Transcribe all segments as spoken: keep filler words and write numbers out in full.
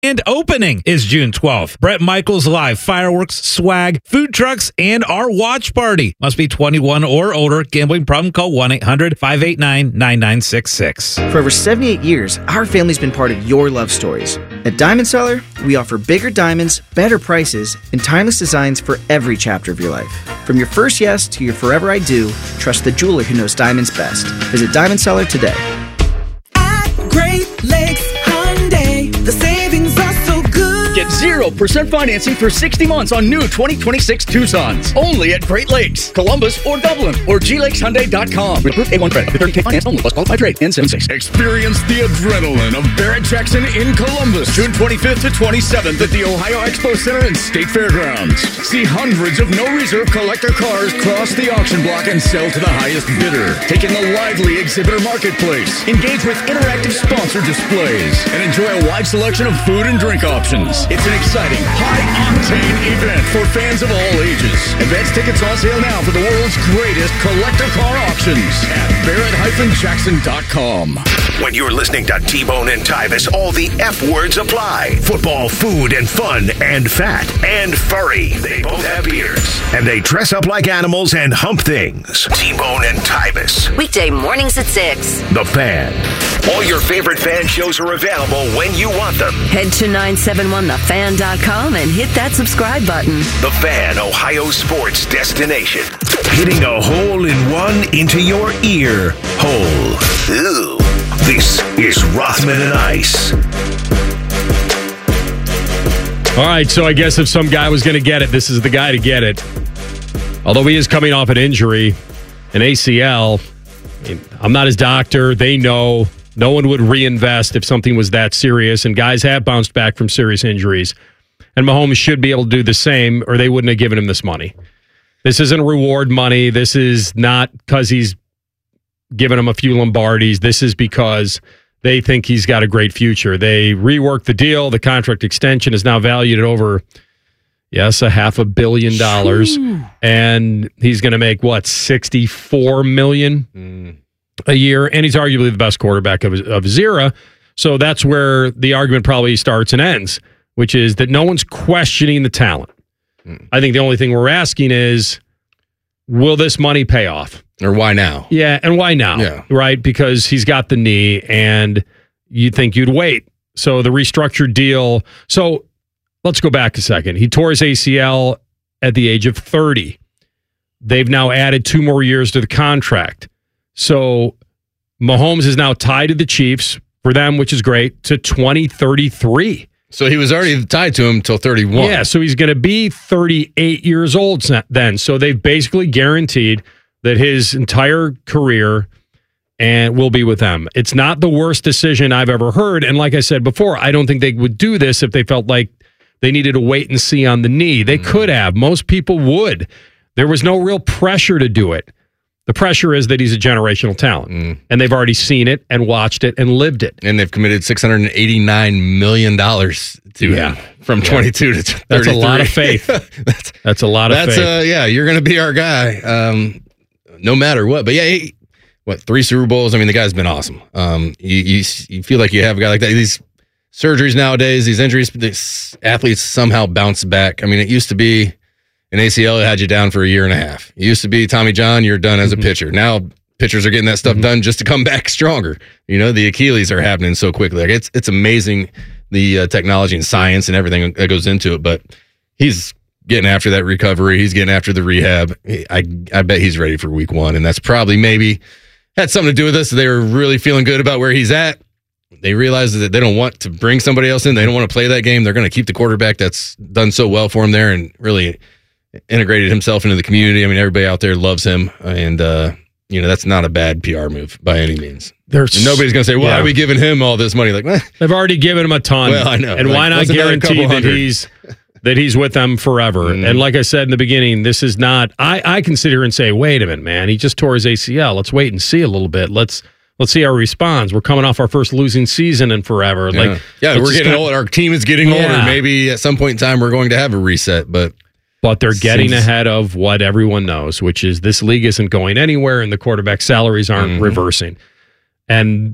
And opening is June twelfth. Bret Michaels Live, fireworks, swag, food trucks, and our watch party. Must be twenty-one or older. Gambling problem? Call one eight hundred five eight nine nine nine six six. For over seventy-eight years, our family's been part of your love stories. At Diamond Seller, we offer bigger diamonds, better prices, and timeless designs for every chapter of your life. From your first yes to your forever I do, trust the jeweler who knows diamonds best. Visit Diamond Seller today. At Great Lakes Hyundai, the savings are so good. Get zero percent financing for sixty months on new twenty twenty-six Tucsons. Only at Great Lakes, Columbus, or Dublin, or G lakes hyundai dot com. With approved A one credit. thirty K finance only plus qualified trade. N seventy-six. Experience the adrenaline of Barrett Jackson in Columbus. June twenty-fifth to twenty-seventh at the Ohio Expo Center and State Fairgrounds. See hundreds of no-reserve collector cars cross the auction block and sell to the highest bidder. Take in the lively exhibitor marketplace. Engage with interactive sponsor displays. And enjoy a wide selection of food and drink options. It's an exciting, high-octane event for fans of all ages. Advance tickets on sale now for the world's greatest collector car auctions at barrett jackson dot com. When you're listening to T-Bone and Tyvis, all the F words apply. Football, food, and fun, and fat, and furry. They both have beards. And they dress up like animals and hump things. T-Bone and Tyvis. Weekday mornings at six. The Fan. All your favorite fan shows are available when you want them. Head to nine seven one the fan dot com and hit that subscribe button. The Fan, Ohio sports destination. Hitting a hole in one into your ear hole. Ew. This is Rothman and Ice. All right, so I guess if some guy was going to get it, this is the guy to get it. Although he is coming off an injury, an A C L. I mean, I'm not his doctor. They know. No one would reinvest if something was that serious, and guys have bounced back from serious injuries. And Mahomes should be able to do the same, or they wouldn't have given him this money. This isn't reward money. This is not because he's given him a few Lombardis. This is because they think he's got a great future. They reworked the deal. The contract extension is now valued at over, yes, a half a billion dollars. Shoo. And he's going to make, what, sixty-four million dollars mm. a year? And he's arguably the best quarterback of his, of his era. So that's where the argument probably starts and ends, which is that no one's questioning the talent. Mm. I think the only thing we're asking is, will this money pay off? Or why now? Yeah, and why now? Yeah. Right? Because he's got the knee, and you think you'd wait. So the restructured deal. So let's go back a second. He tore his A C L at the age of thirty. They've now added two more years to the contract. So Mahomes is now tied to the Chiefs, for them, which is great, to twenty thirty-three. So he was already tied to him until thirty-one. Yeah, so he's going to be thirty-eight years old then. So they've basically guaranteed that his entire career and will be with them. It's not the worst decision I've ever heard. And like I said before, I don't think they would do this if they felt like they needed to wait and see on the knee. They mm. could have. Most people would. There was no real pressure to do it. The pressure is that he's a generational talent. Mm. And they've already seen it and watched it and lived it. And they've committed six hundred eighty-nine million dollars to yeah. him from yeah. twenty-two to thirty-three. That's a lot of faith. that's, that's a lot of that's, faith. Uh, yeah, you're going to be our guy um, no matter what. But yeah, he, what, three Super Bowls? I mean, the guy's been awesome. Um, you, you, you feel like you have a guy like that. These surgeries nowadays, these injuries, these athletes somehow bounce back. I mean, it used to be an A C L that had you down for a year and a half. It used to be Tommy John, you're done as a mm-hmm. pitcher. Now pitchers are getting that stuff mm-hmm. done just to come back stronger. You know, the Achilles are happening so quickly. Like it's it's amazing the uh, technology and science and everything that goes into it. But he's getting after that recovery. He's getting after the rehab. I I bet he's ready for week one, and that's probably maybe had something to do with this. They were really feeling good about where he's at. They realize that they don't want to bring somebody else in. They don't want to play that game. They're going to keep the quarterback that's done so well for him there and really integrated himself into the community. I mean, everybody out there loves him, and uh, you know that's not a bad P R move by any means. There's and nobody's going to say, "Well, yeah. why are we giving him all this money?" Like, eh. They've already given him a ton. Well, I know, and like, why not guarantee that he's that he's with them forever? Mm. And like I said in the beginning, this is not. I I can sit here and say, "Wait a minute, man, he just tore his A C L. Let's wait and see a little bit. Let's." Let's see how he responds. We're coming off our first losing season in forever. Yeah. Like, yeah, we're getting kinda, older. Our team is getting yeah. older. Maybe at some point in time we're going to have a reset, but but they're getting seems... ahead of what everyone knows, which is this league isn't going anywhere, and the quarterback salaries aren't mm-hmm. reversing. And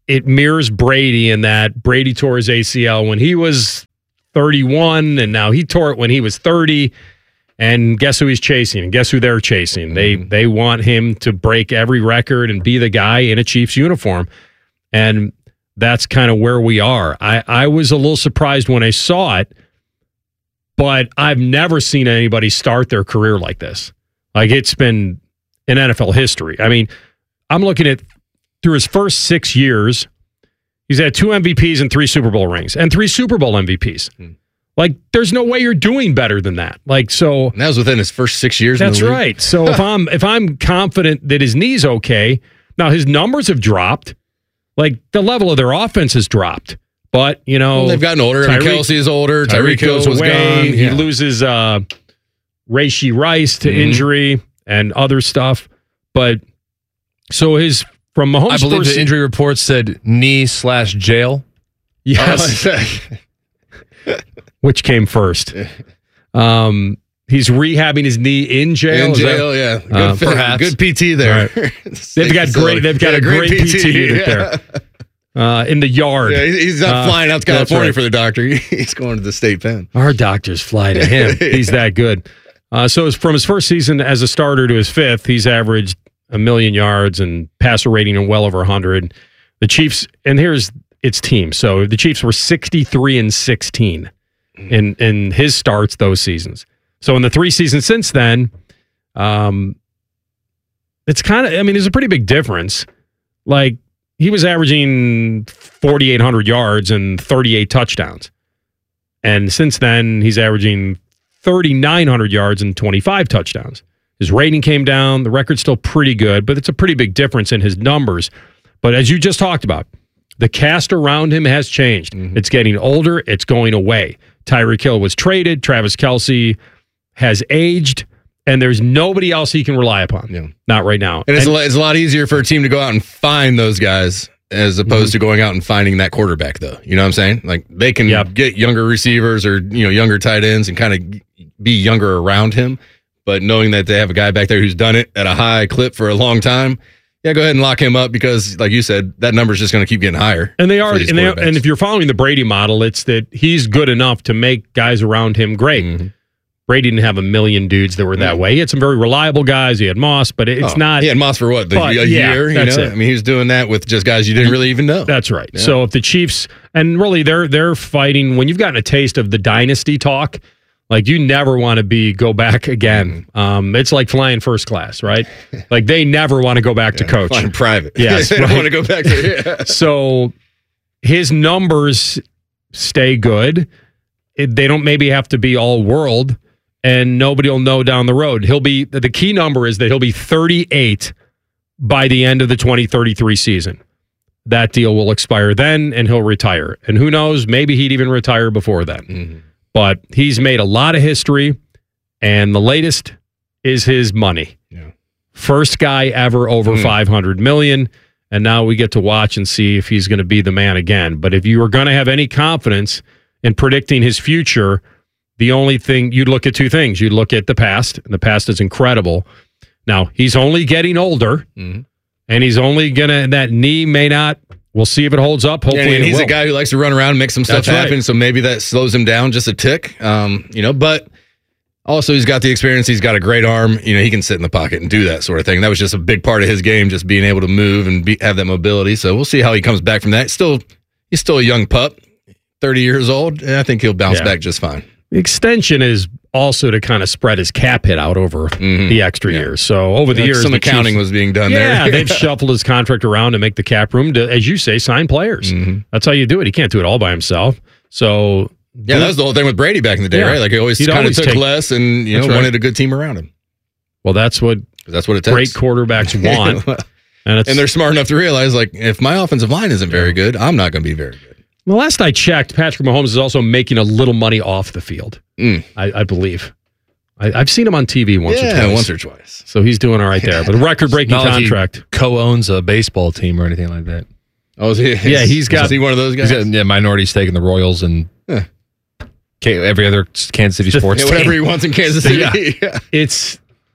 it mirrors Brady in that Brady tore his A C L when he was thirty-one, and now he tore it when he was thirty. And guess who he's chasing? And guess who they're chasing? They they want him to break every record and be the guy in a Chiefs uniform. And that's kind of where we are. I, I was a little surprised when I saw it, but I've never seen anybody start their career like this. Like, it's been in N F L history. I mean, I'm looking at through his first six years, he's had two M V Ps and three Super Bowl rings and three Super Bowl M V Ps. Hmm. Like, there's no way you're doing better than that. Like, so and that was within his first six years. That's in the league. right. So if I'm if I'm confident that his knee's okay, now his numbers have dropped. Like, the level of their offense has dropped. But, you know, well, they've gotten older. Tyreek, I mean, Kelsey is older. Tyreek goes was away. Gone. He Yeah. loses uh, Rashee Rice to mm-hmm. injury and other stuff. But so his from Mahomes, I believe first, the injury report said knee slash jail. Yes. Oh, which came first? Um, he's rehabbing his knee in jail. In jail, that, yeah. Good, uh, perhaps. Good P T there. Right. they've got great. They've got yeah, a great, great P T, P T unit yeah. there. Uh, in the yard. Yeah, he's not uh, flying out to California right. for the doctor. He's going to the state pen. Our doctors fly to him. He's that good. Uh, so from his first season as a starter to his fifth, he's averaged a million yards and passer rating of well over one hundred. The Chiefs, and here's its team. So the Chiefs were sixty-three and sixteen in in his starts those seasons. So in the three seasons since then, um, it's kind of, I mean, there's a pretty big difference. Like, he was averaging forty-eight hundred yards and thirty-eight touchdowns. And since then, he's averaging thirty-nine hundred yards and twenty-five touchdowns. His rating came down. The record's still pretty good, but it's a pretty big difference in his numbers. But as you just talked about, the cast around him has changed. Mm-hmm. It's getting older. It's going away. Tyreek Hill was traded. Travis Kelce has aged, and there's nobody else he can rely upon. Yeah. Not right now. And, and it's, a lot, it's a lot easier for a team to go out and find those guys as opposed mm-hmm. to going out and finding that quarterback, though. You know what I'm saying? Like, they can yep. get younger receivers or, you know, younger tight ends and kind of be younger around him. But knowing that they have a guy back there who's done it at a high clip for a long time, yeah, go ahead and lock him up because, like you said, that number's just going to keep getting higher. And they are, and, they are, and if you're following the Brady model, it's that he's good enough to make guys around him great. Mm-hmm. Brady didn't have a million dudes that were that mm-hmm. way. He had some very reliable guys. He had Moss, but it's oh, not. He had Moss for what, the, but, a yeah, year? You that's know? it. I mean, he was doing that with just guys you didn't really even know. That's right. Yeah. So if the Chiefs, and really they're they're fighting, when you've gotten a taste of the dynasty talk, like, you never want to be go back again. Um, it's like flying first class, right? Like, they never want to go back yeah, to coach. Flying private. Yes, they right. don't want to go back to yeah. So his numbers stay good. It, they don't maybe have to be all world, and nobody will know down the road. He'll be the key number is that he'll be thirty-eight by the end of the twenty thirty-three season. That deal will expire then, and he'll retire. And who knows? Maybe he'd even retire before then. Mm-hmm. But he's made a lot of history, and the latest is his money. Yeah. First guy ever over mm. five hundred million dollars, and now we get to watch and see if he's going to be the man again. But if you were going to have any confidence in predicting his future, the only thing, you'd look at two things. You'd look at the past, and the past is incredible. Now, he's only getting older, mm-hmm. and he's only going to, that knee may not, we'll see if it holds up. Hopefully, yeah, and he's it will. a guy who likes to run around and make some stuff That's happen. right. So maybe that slows him down just a tick. Um, you know, but also he's got the experience. He's got a great arm. You know, he can sit in the pocket and do that sort of thing. That was just a big part of his game, just being able to move and be, have that mobility. So we'll see how he comes back from that. Still, he's still a young pup, thirty years old, and I think he'll bounce yeah. back just fine. The extension is also to kind of spread his cap hit out over mm-hmm. the extra yeah. years. So over the yeah, years, some the accounting Chiefs, was being done yeah, there. Yeah, they've shuffled his contract around to make the cap room to, as you say, sign players. Mm-hmm. That's how you do it. He can't do it all by himself. So yeah, that was the whole thing with Brady back in the day, yeah. right? Like he always kind of took take, less and you know right. wanted a good team around him. Well, that's what that's what it great takes. quarterbacks want, and, it's, and they're smart enough to realize, like, if my offensive line isn't very good, I'm not going to be very good. The last I checked, Patrick Mahomes is also making a little money off the field. Mm. I, I believe. I, I've seen him on T V once yeah, or twice. once or twice. So he's doing all right there. But a record-breaking contract. Like co-owns a baseball team or anything like that. Oh, is he? Yeah, he's got. Is he one of those guys? He's got, yeah, minority stake in the Royals and huh. every other Kansas City sports yeah, team. Whatever he wants in Kansas City. yeah. yeah. It's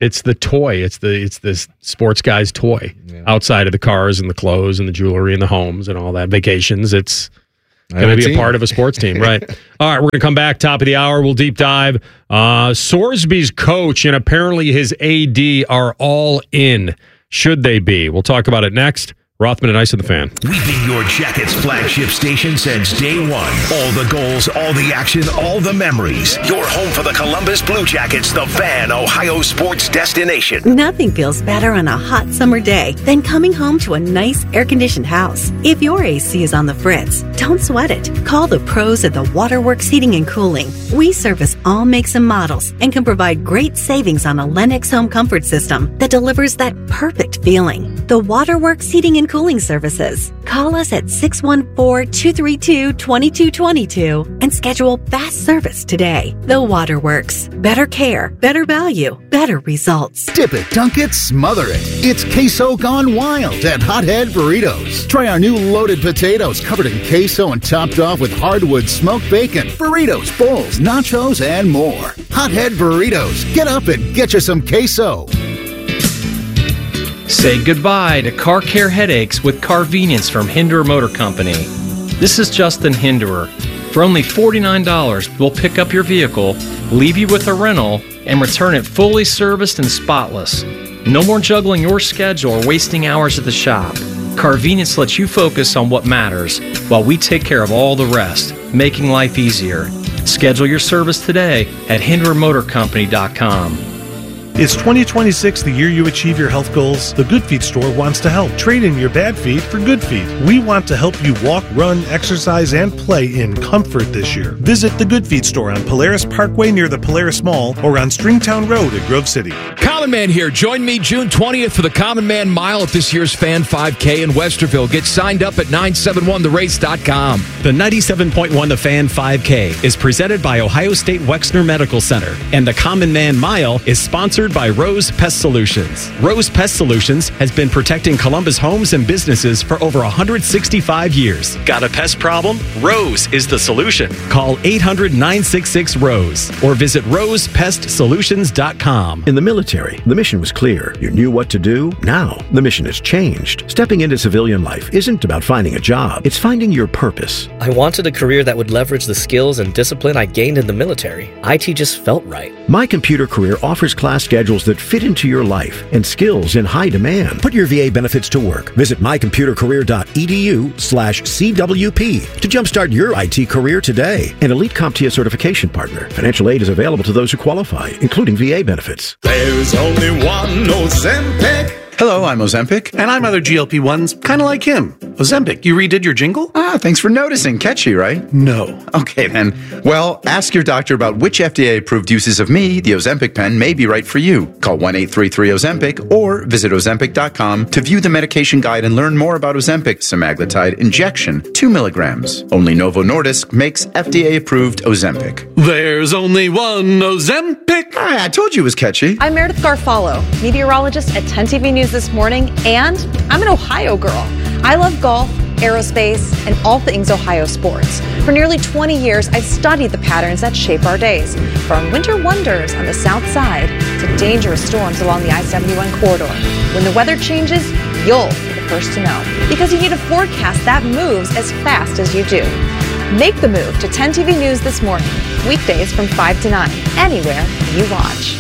It's the toy. It's the it's this sports guy's toy. Yeah. Outside of the cars and the clothes and the jewelry and the homes and all that. Vacations. It's going to be team. a part of a sports team, right? All right, we're going to come back. Top of the hour. We'll deep dive. Uh, Sorsby's coach and apparently his A D are all in. Should they be? We'll talk about it next. Rothman and Ice and the Fan. We've been your Jackets flagship station since day one. All the goals, all the action, all the memories. Your home for the Columbus Blue Jackets, the Fan, Ohio sports destination. Nothing feels better on a hot summer day than coming home to a nice air-conditioned house. If your A C is on the fritz, don't sweat it. Call the pros at the Waterworks Heating and Cooling. We service all makes and models and can provide great savings on a Lennox home comfort system that delivers that perfect feeling. The Waterworks Heating and Cooling Services. Call us at six one four, two three two, two two two two and schedule fast service today. The Waterworks. Better care, better value, better results. Dip it, dunk it, smother it. It's queso gone wild at Hothead Burritos. Try our new loaded potatoes covered in queso and topped off with hardwood smoked bacon, burritos, bowls, nachos, and more. Hothead Burritos. Get up and get you some queso. Say goodbye to car care headaches with Carvenience from Hinderer Motor Company. This is Justin Hinderer. For only forty-nine dollars, we'll pick up your vehicle, leave you with a rental, and return it fully serviced and spotless. No more juggling your schedule or wasting hours at the shop. Carvenience lets you focus on what matters while we take care of all the rest, making life easier. Schedule your service today at hinderer motor company dot com. Is twenty twenty-six the year you achieve your health goals? The Good Feet store wants to help. Trade in your bad feet for good feet. We want to help you walk, run, exercise, and play in comfort this year. Visit the Good Feet store on Polaris Parkway near the Polaris Mall or on Stringtown Road at Grove City. Common Man here. Join me June twentieth for the Common Man Mile at this year's Fan five K in Westerville. Get signed up at nine seven one the race dot com. The ninety-seven point one The Fan five K is presented by Ohio State Wexner Medical Center, and the Common Man Mile is sponsored by Rose Pest Solutions. Rose Pest Solutions has been protecting Columbus homes and businesses for over one hundred sixty-five years. Got a pest problem? Rose is the solution. Call eight hundred, nine six six, ROSE or visit rose pest solutions dot com. In the military, the mission was clear. You knew what to do. Now, the mission has changed. Stepping into civilian life isn't about finding a job. It's finding your purpose. I wanted a career that would leverage the skills and discipline I gained in the military. I T just felt right. My Computer Career offers class schedules that fit into your life and skills in high demand. Put your V A benefits to work. Visit my computer career dot e d u slash C W P to jumpstart your I T career today. An Elite CompTIA certification partner. Financial aid is available to those who qualify, including V A benefits. There's only one Ozempic. Hello, I'm Ozempic. And I'm other G L P ones, kind of like him. Ozempic, you redid your jingle? Ah, thanks for noticing. Catchy, right? No. Okay, then. Well, ask your doctor about which F D A-approved uses of me, the Ozempic pen, may be right for you. Call one eight three three Ozempic or visit ozempic dot com to view the medication guide and learn more about Ozempic semaglutide injection, two milligrams. Only Novo Nordisk makes F D A-approved Ozempic. There's only one Ozempic. Ah, I told you it was catchy. I'm Meredith Garfalo, meteorologist at ten T V News this morning, and I'm an Ohio girl. I love golf, aerospace, and all things Ohio sports. For nearly twenty years, I've studied the patterns that shape our days, from winter wonders on the south side to dangerous storms along the I seventy-one corridor. When the weather changes, you'll be the first to know, because you need a forecast that moves as fast as you do. Make the move to ten T V News this morning, weekdays from five to nine, anywhere you watch.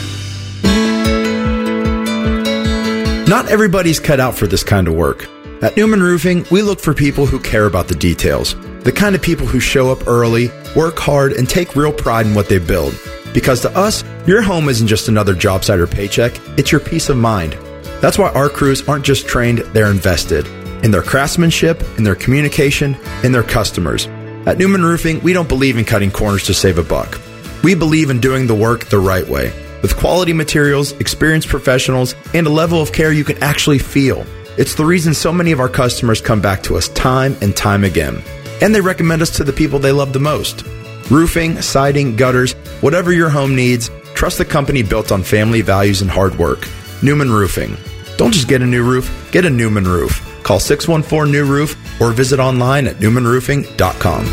Not everybody's cut out for this kind of work. At Newman Roofing, we look for people who care about the details. The kind of people who show up early, work hard, and take real pride in what they build. Because to us, your home isn't just another job site or paycheck, it's your peace of mind. That's why our crews aren't just trained, they're invested. In their craftsmanship, in their communication, in their customers. At Newman Roofing, we don't believe in cutting corners to save a buck. We believe in doing the work the right way. With quality materials, experienced professionals, and a level of care you can actually feel. It's the reason so many of our customers come back to us time and time again. And they recommend us to the people they love the most. Roofing, siding, gutters, whatever your home needs, trust the company built on family values and hard work. Newman Roofing. Don't just get a new roof, get a Newman roof. Call six one four, N E W roof or visit online at newman roofing dot com.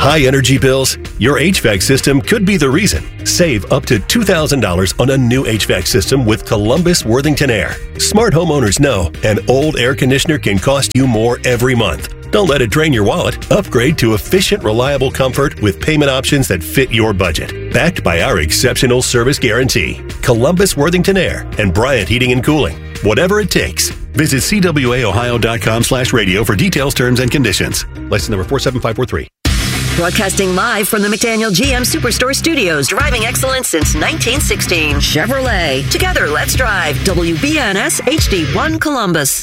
high energy bills? Your H V A C system could be the reason. Save up to two thousand dollars on a new H V A C system with Columbus Worthington Air. Smart homeowners know an old air conditioner can cost you more every month. Don't let it drain your wallet. Upgrade to efficient, reliable comfort with payment options that fit your budget. Backed by our exceptional service guarantee. Columbus Worthington Air and Bryant Heating and Cooling. Whatever it takes. Visit C W A Ohio dot com slash radio for details, terms, and conditions. License number four seven five four three. Broadcasting live from the McDaniel G M Superstore Studios, driving excellence since nineteen sixteen. Chevrolet. Together, let's drive. W B N S H D one Columbus.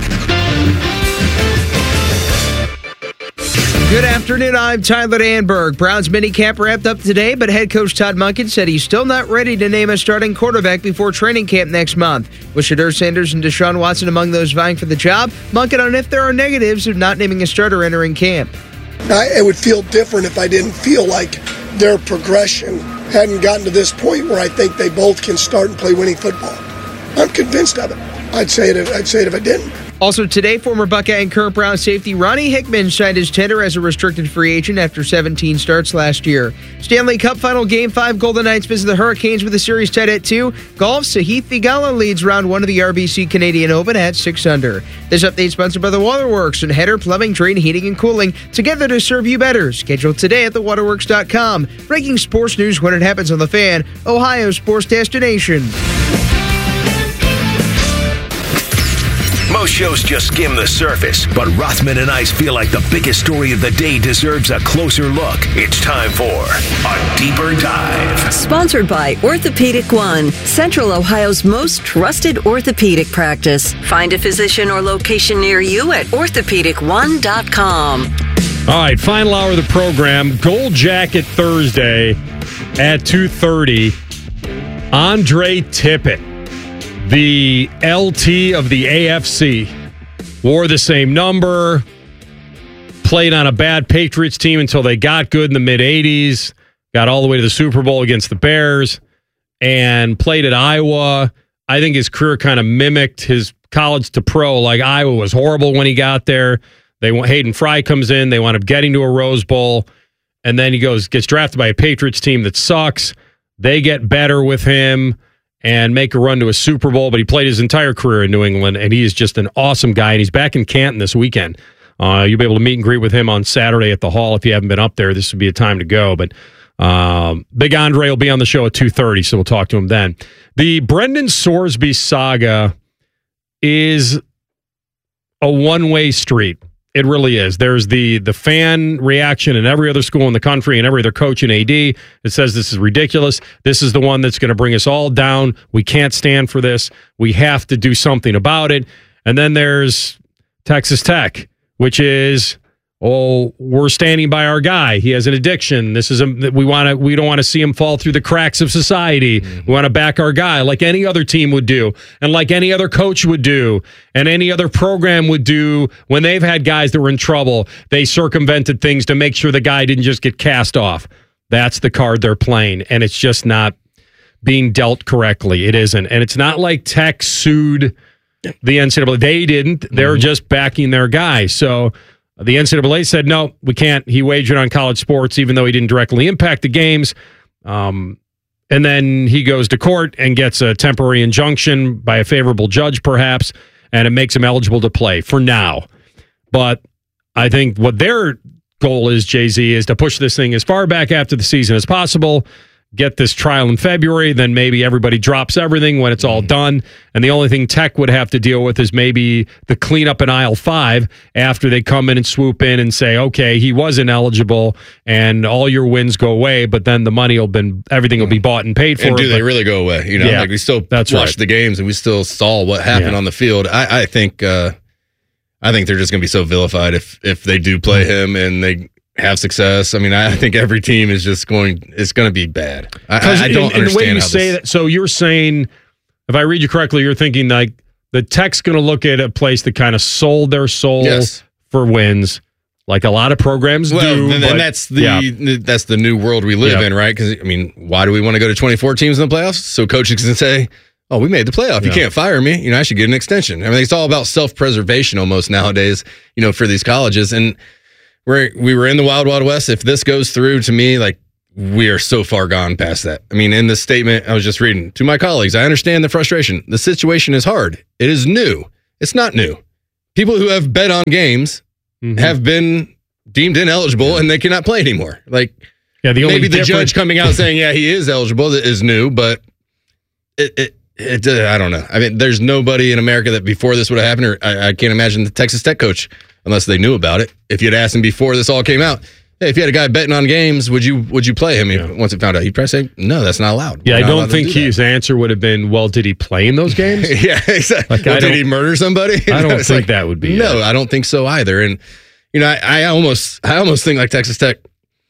Good afternoon, I'm Tyler Danberg. Browns minicamp wrapped up today, but head coach Todd Monken said he's still not ready to name a starting quarterback before training camp next month. With Shedeur Sanders and Deshaun Watson among those vying for the job, Monken on if there are negatives of not naming a starter entering camp. I, it would feel different if I didn't feel like their progression hadn't gotten to this point where I think they both can start and play winning football. I'm convinced of it. I'd say it if, I'd say it if I didn't. Also today, former Buckeye and current Brown safety Ronnie Hickman signed his tender as a restricted free agent after seventeen starts last year. Stanley Cup Final Game five, Golden Knights visit the Hurricanes with the series tied at two. Golf, Sahith Theegala leads round one of the R B C Canadian Open at six under. This update sponsored by The Waterworks and Header Plumbing, Drain, Heating, and Cooling, together to serve you better. Scheduled today at the waterworks dot com. Breaking sports news when it happens on The Fan, Ohio sports destination. Most shows just skim the surface, but Rothman and I feel like the biggest story of the day deserves a closer look. It's time for a deeper dive. Sponsored by Orthopedic One, Central Ohio's most trusted orthopedic practice. Find a physician or location near you at orthopedic one dot com. All right, final hour of the program. Gold Jacket Thursday at two thirty. Andre Tippett, the L T of the A F C, wore the same number, played on a bad Patriots team until they got good in the mid-eighties, got all the way to the Super Bowl against the Bears, and played at Iowa. I think his career kind of mimicked his college to pro. Like, Iowa was horrible when he got there. They Hayden Fry comes in. They wound up getting to a Rose Bowl, and then he goes gets drafted by a Patriots team that sucks. They get better with him and make a run to a Super Bowl, but he played his entire career in New England, and he is just an awesome guy, and he's back in Canton this weekend. Uh, you'll be able to meet and greet with him on Saturday at the Hall. If you haven't been up there, this would be a time to go. But um, Big Andre will be on the show at two thirty, so we'll talk to him then. The Brendan Sorsby saga is a one-way street. It really is. There's the the fan reaction in every other school in the country and every other coach and A D that says this is ridiculous. This is the one that's going to bring us all down. We can't stand for this. We have to do something about it. And then there's Texas Tech, which is, oh, we're standing by our guy. He has an addiction. This is a we want to we don't want to see him fall through the cracks of society. Mm-hmm. We want to back our guy like any other team would do, and like any other coach would do, and any other program would do when they've had guys that were in trouble. They circumvented things to make sure the guy didn't just get cast off. That's the card they're playing, and it's just not being dealt correctly. It isn't, and it's not like Tech sued the N C double A. They didn't. They're mm-hmm. just backing their guy. So the N C double A said, no, we can't. He wagered on college sports, even though he didn't directly impact the games. Um, and then he goes to court and gets a temporary injunction by a favorable judge, perhaps, and it makes him eligible to play for now. But I think what their goal is, Jay-Z, is to push this thing as far back after the season as possible, get this trial in February, then maybe everybody drops everything when it's all done. And the only thing Tech would have to deal with is maybe the cleanup in aisle five after they come in and swoop in and say, okay, he was ineligible and all your wins go away, but then the money will been everything will be bought and paid for. And do but, they really go away? You know, yeah, like we still that's watch right. the games and we still saw what happened Yeah. on the field. I, I think uh, I think they're just going to be so vilified if if they do play him and they have success. I mean, I think every team is just going. It's going to be bad. I, I don't in, understand in the way you how say this, that. So you're saying, if I read you correctly, you're thinking like the Tech's going to look at a place that kind of sold their soul Yes. for wins, like a lot of programs well, do. and, but, and that's the yeah. that's the new world we live Yeah. in, right? Because I mean, why do we want to go to twenty-four teams in the playoffs? So coaches can say, "Oh, we made the playoff. You Yeah. can't fire me. You know, I should get an extension." I mean, it's all about self-preservation almost nowadays. You know, for these colleges and. we're we were in the wild, wild west. If this goes through, to me, like we are so far gone past that. I mean, in the statement I was just reading to my colleagues, I understand the frustration. The situation is hard. It is new. It's not new. People who have bet on games mm-hmm. have been deemed ineligible and they cannot play anymore. Like, yeah, the only maybe the different- judge coming out saying, yeah, he is eligible is new, but it, it, it uh, I don't know. I mean, there's nobody in America that before this would have happened, or I, I can't imagine the Texas Tech coach, unless they knew about it. If you'd asked him before this all came out, hey, if you had a guy betting on games, would you would you play him yeah. once it found out? He'd probably say, no, that's not allowed. Yeah, We're I not don't allowed think to do his answer would have been, well, did he play in those games? yeah, exactly. Like, well, did he murder somebody? I don't think like, that would be No, it. I don't think so either. And, you know, I, I almost I almost think like Texas Tech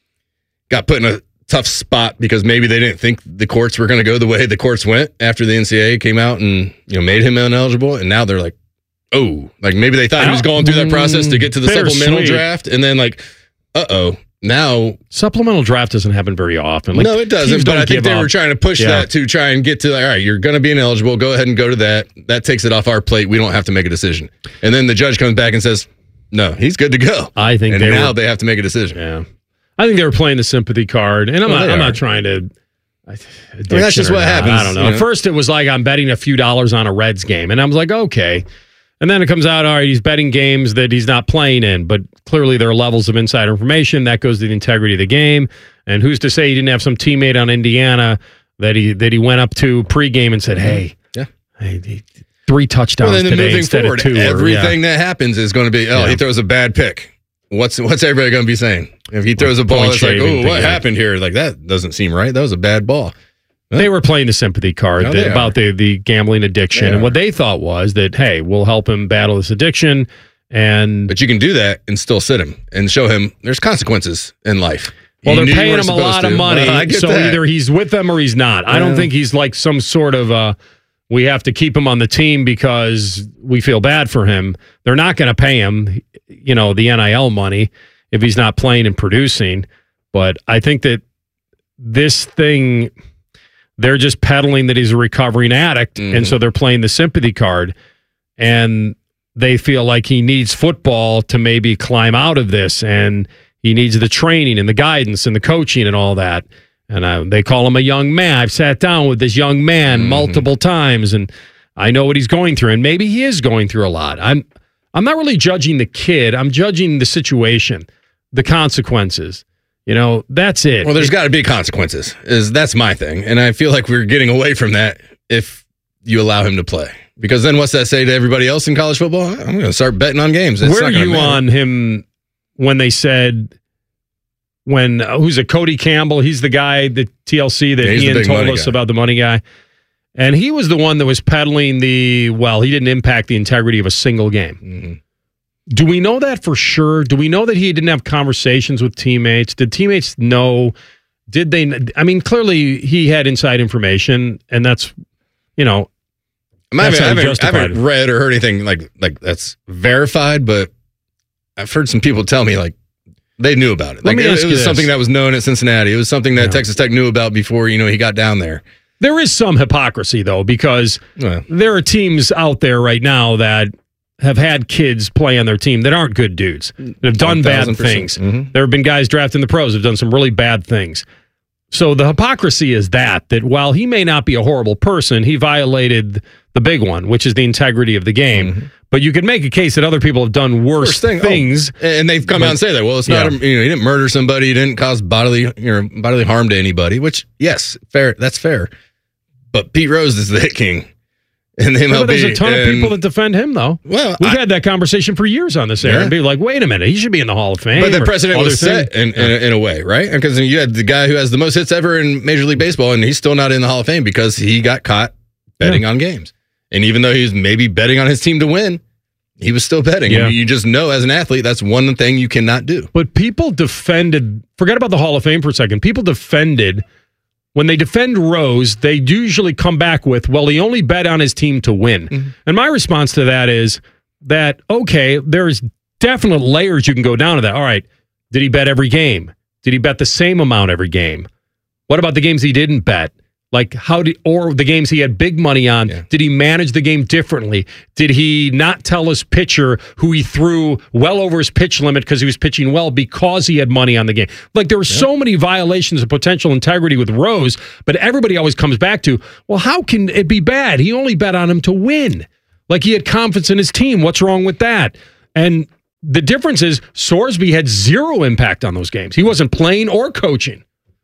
got put in a tough spot because maybe they didn't think the courts were going to go the way the courts went after the N C double A came out and, you know, made him ineligible. And now they're like, oh, like maybe they thought he was going through that process to get to the supplemental draft. And then like, uh-oh, now. Supplemental draft doesn't happen very often. Like, no, it doesn't. But I think they up. were trying to push yeah. that to try and get to like, all right, you're going to be ineligible. Go ahead and go to that. That takes it off our plate. We don't have to make a decision. And then the judge comes back and says, no, he's good to go. I think and they now were, they have to make a decision. Yeah. I think they were playing the sympathy card, and I'm well, not. I'm are. not trying to. I mean, that's just what not. happens. I don't know. You know. At first, it was like I'm betting a few dollars on a Reds game, and I was like, okay. And then it comes out, all right, he's betting games that he's not playing in, but clearly there are levels of insider information that goes to the integrity of the game. And who's to say he didn't have some teammate on Indiana that he that he went up to pregame and said, hey, yeah, hey, he, three touchdowns well, then today moving instead forward, of two. everything or, yeah. that happens is going to be, oh, yeah. he throws a bad pick. What's what's everybody going to be saying? If he throws a ball, Point it's like, oh, shaving what thing, happened here? Like, that doesn't seem right. That was a bad ball. They were playing the sympathy card No, that, they about the, the gambling addiction. They and are. what they thought was that, hey, we'll help him battle this addiction. And But you can do that and still sit him and show him there's consequences in life. Well, You they're knew you paying weren't him a supposed lot to. of money, Well, I get so that. either he's with them or he's not. I don't Yeah. think he's like some sort of uh we have to keep him on the team because we feel bad for him. They're not going to pay him, you know, the N I L money if he's not playing and producing. But I think that this thing, they're just peddling that he's a recovering addict, Mm-hmm. and so they're playing the sympathy card, and they feel like he needs football to maybe climb out of this, and he needs the training and the guidance and the coaching and all that. And uh, they call him a young man. I've sat down with this young man Mm-hmm. multiple times, and I know what he's going through. And maybe he is going through a lot. I'm, I'm not really judging the kid. I'm judging the situation, the consequences. You know, that's it. Well, there's got to be consequences. Is That's my thing. And I feel like we're getting away from that if you allow him to play. Because then what's that say to everybody else in college football? I'm going to start betting on games. It's Where not are gonna you matter. on him when they said, when, uh, who's it, Cody Campbell? He's the guy, the T L C that Yeah, he's the Ian big told money us guy. about, the money guy. And he was the one that was peddling the, well, he didn't impact the integrity of a single game. Mm-hmm. Do we know that for sure? Do we know that he didn't have conversations with teammates? Did teammates know? Did they? I mean, clearly he had inside information, and that's, you know, I that's haven't, I how haven't, I justified haven't it. read or heard anything like like that's verified, but I've heard some people tell me like they knew about it. Let Like me it, ask it you was this. something that was known at Cincinnati. It was something that Yeah. Texas Tech knew about before, you know, he got down there. There is some hypocrisy, though, because Well. there are teams out there right now that have had kids play on their team that aren't good dudes, that have done bad one thousand percent. things. Mhm. There have been guys drafted in the pros that have done some really bad things. So the hypocrisy is that, that while he may not be a horrible person, he violated the big one, which is the integrity of the game. Mm-hmm. But you could make a case that other people have done worse Worst thing. things. Oh, and they've come But- out and say that. Well, it's Yeah. not, a, you know, he didn't murder somebody, he didn't cause bodily, you know, bodily harm to anybody, which, yes, fair. That's fair. But Pete Rose is the hit king in the M Yeah, L B. but there's a ton of and- people that defend him, though. Well, We've I- had that conversation for years on this air Yeah. and be like, wait a minute, he should be in the Hall of Fame. But the or precedent other was set thing. in, in, a, in a way, right? Because you had the guy who has the most hits ever in Major League Baseball, and he's still not in the Hall of Fame because he got caught betting on games. And even though he was maybe betting on his team to win, he was still betting. Yeah. And you just know as an athlete, that's one thing you cannot do. But people defended, forget about the Hall of Fame for a second. People defended, when they defend Rose, they usually come back with, well, he only bet on his team to win. Mm-hmm. And my response to that is that, okay, there's definite layers you can go down to that. All right, did he bet every game? Did he bet the same amount every game? What about the games he didn't bet? Like how did, or the games he had big money on, yeah. did he manage the game differently? Did he not tell his pitcher who he threw well over his pitch limit because he was pitching well because he had money on the game? Like there were yeah. so many violations of potential integrity with Rose, but everybody always comes back to, well, how can it be bad? He only bet on him to win. Like he had confidence in his team. What's wrong with that? And the difference is Sorsby had zero impact on those games. He wasn't playing or coaching.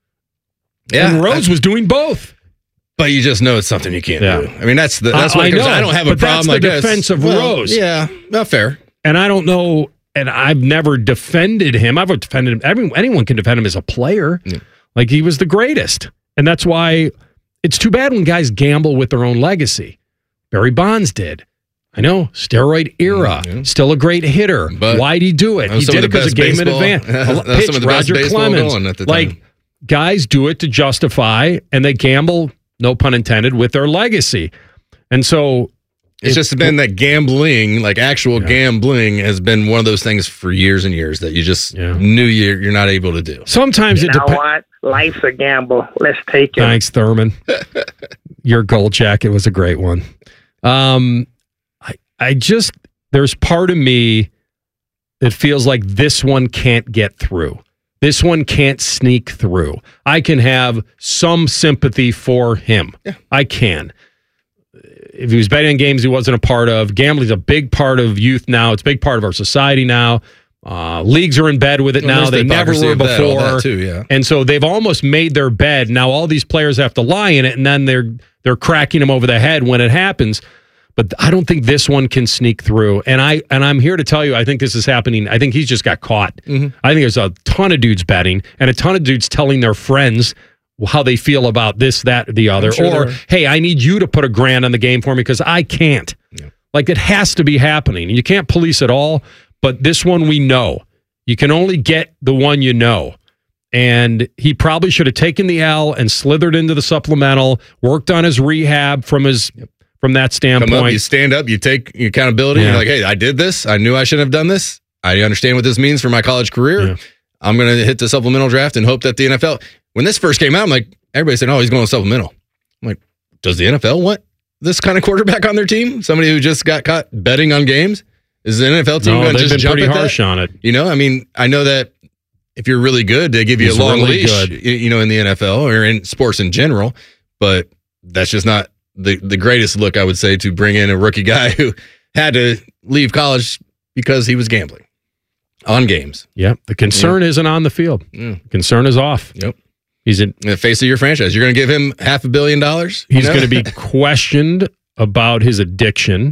Yeah, and Rose I, was doing both. But you just know it's something you can't yeah. do. I mean, that's the that's I, what I, know, I don't have a but problem that's like the this. defense of well, Rose. Yeah, not fair. And I don't know, and I've never defended him. I've defended him. Every, anyone can defend him as a player. Yeah. Like he was the greatest. And that's why it's too bad when guys gamble with their own legacy. Barry Bonds did. I know, steroid era, mm-hmm. still a great hitter. But Why'd he do it? He did it because of game in advance. Pitch, some of the Roger best Clemens. Going at the like, time. Guys do it to justify, and they gamble, no pun intended, with their legacy. And so it's if, just been that gambling, like actual yeah. gambling, has been one of those things for years and years that you just yeah. knew you're, you're not able to do. Sometimes you it know depends. what? Life's a gamble. Let's take it. Thanks, Thurman. Your gold jacket was a great one. Um, I, I just, there's part of me that feels like this one can't get through. This one can't sneak through. I can have some sympathy for him. Yeah. I can. If he was betting on games he wasn't a part of, gambling's a big part of youth now. It's a big part of our society now. Uh, leagues are in bed with it well, now. They the never were before. That, too, yeah. And so they've almost made their bed. Now all these players have to lie in it, and then they're they're cracking them over the head when it happens. But I don't think this one can sneak through. And I and I'm here to tell you, I think this is happening. I think he's just got caught. Mm-hmm. I think there's a ton of dudes betting and a ton of dudes telling their friends how they feel about this, that, or the other. Sure or, hey, I need you to put a grand on the game for me because I can't. Yeah. Like, it has to be happening. You can't police it all, but this one we know. You can only get the one you know. And he probably should have taken the L and slithered into the supplemental, worked on his rehab from his... Yep. From that standpoint, Come up, you stand up, you take your accountability. Yeah. You're like, hey, I did this. I knew I shouldn't have done this. I understand what this means for my college career. Yeah. I'm going to hit the supplemental draft and hope that the N F L. When this first came out, I'm like, everybody said, oh, he's going to supplemental. I'm like, does the N F L want this kind of quarterback on their team? Somebody who just got caught betting on games? Is the N F L team no, going to just been jump pretty at harsh that? on it? You know, I mean, I know that if you're really good, they give you he's a long really leash. Good. You know, in the N F L or in sports in general, but that's just not. The the greatest look, I would say, to bring in a rookie guy who had to leave college because he was gambling on games. Yeah, the concern yeah. isn't on the field. Yeah. The concern is off. Yep. He's in the face of your franchise. You're going to give him half a billion dollars? He's you know? going to be questioned about his addiction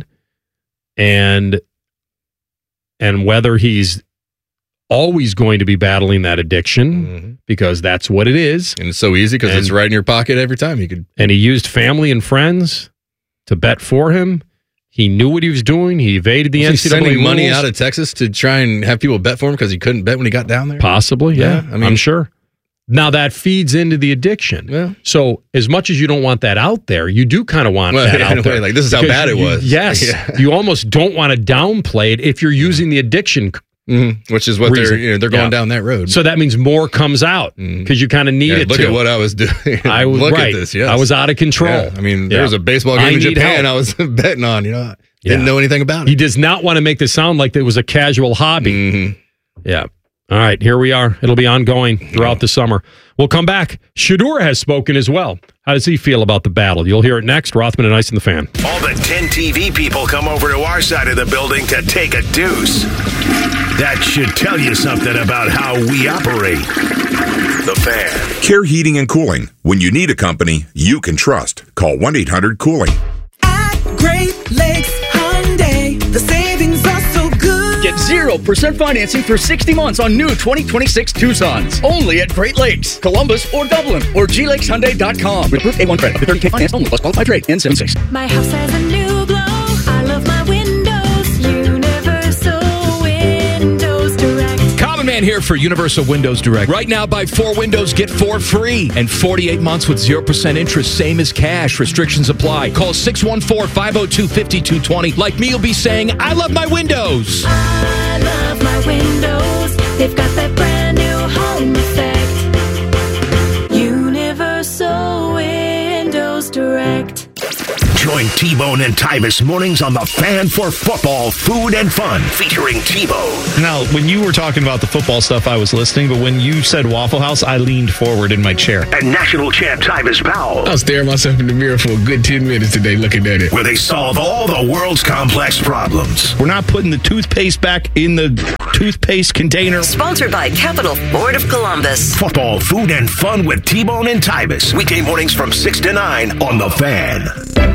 and and whether he's always going to be battling that addiction mm-hmm. because that's what it is. And it's so easy because it's right in your pocket every time. You could. And he used family and friends to bet for him. He knew what he was doing. He evaded the was N C double A he sending rules. money out of Texas to try and have people bet for him because he couldn't bet when he got down there? Possibly, yeah. yeah I mean, I'm sure. Now that feeds into the addiction. Yeah. So as much as you don't want that out there, you do kind of want well, that yeah, out there. Way, like this is how bad you, it was. Yes. Yeah. You almost don't want to downplay it if you're using the addiction. Mm-hmm. Which is what reason. they're you know, they're going yeah. down that road. So that means more comes out because mm-hmm. you kind of need yeah, it look to. Look at what I was doing. I was look right. at this. Yes. I was out of control. Yeah. I mean, there was a baseball game I in Japan help. I was betting on. You know, didn't yeah. know anything about it. He does not want to make this sound like it was a casual hobby. Mm-hmm. Yeah. All right, here we are. It'll be ongoing throughout the summer. We'll come back. Shedeur has spoken as well. How does he feel about the battle? You'll hear it next. Rothman and Ice and the Fan. All the ten T V people come over to our side of the building to take a deuce. That should tell you something about how we operate. The Fan. Care Heating and Cooling. When you need a company you can trust, call one eight hundred cooling. At Great Lakes Hyundai, the savings are so good. Get zero percent financing for sixty months on new twenty twenty-six Tucsons. Only at Great Lakes, Columbus, or Dublin, or G lakes hyundai dot com. With approved A one credit. Up to thirty K finance only. Plus qualified rate. N seven six. My house has a new glow. I love my windows. Universal Windows Direct. Common Man here for Universal Windows Direct. Right now, buy four windows, get four free. And forty-eight months with zero percent interest, same as cash. Restrictions apply. Call six one four, five oh two, five two two zero. Like me, you'll be saying, I love my windows. I love my windows. They've got that brand new home effect. Universal Windows Join T-Bone and Tyvis mornings on the Fan for football, food, and fun, featuring T-Bone. Now, when you were talking about the football stuff, I was listening, but when you said Waffle House, I leaned forward in my chair. And national champ Tyvis Powell. I was staring myself in the mirror for a good ten minutes today looking at it. Where they solve all the world's complex problems. We're not putting the toothpaste back in the toothpaste container. Sponsored by Capital Ford of Columbus. Football, food, and fun with T-Bone and Tyvis. Weekday mornings from six to nine on The Fan.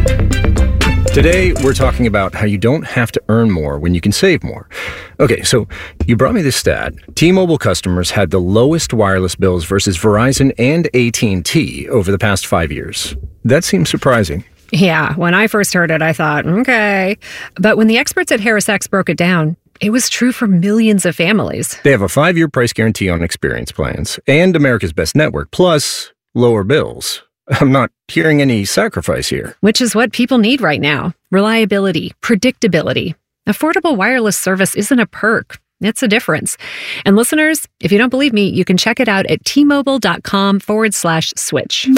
Today, we're talking about how you don't have to earn more when you can save more. Okay, so you brought me this stat. T-Mobile customers had the lowest wireless bills versus Verizon and A T and T over the past five years. That seems surprising. Yeah, when I first heard it, I thought, okay. But when the experts at HarrisX broke it down, it was true for millions of families. They have a five-year price guarantee on experience plans and America's Best Network, plus lower bills. I'm not hearing any sacrifice here. Which is what people need right now. Reliability, predictability. Affordable wireless service isn't a perk. It's a difference. And listeners, if you don't believe me, you can check it out at T-Mobile.com forward slash switch.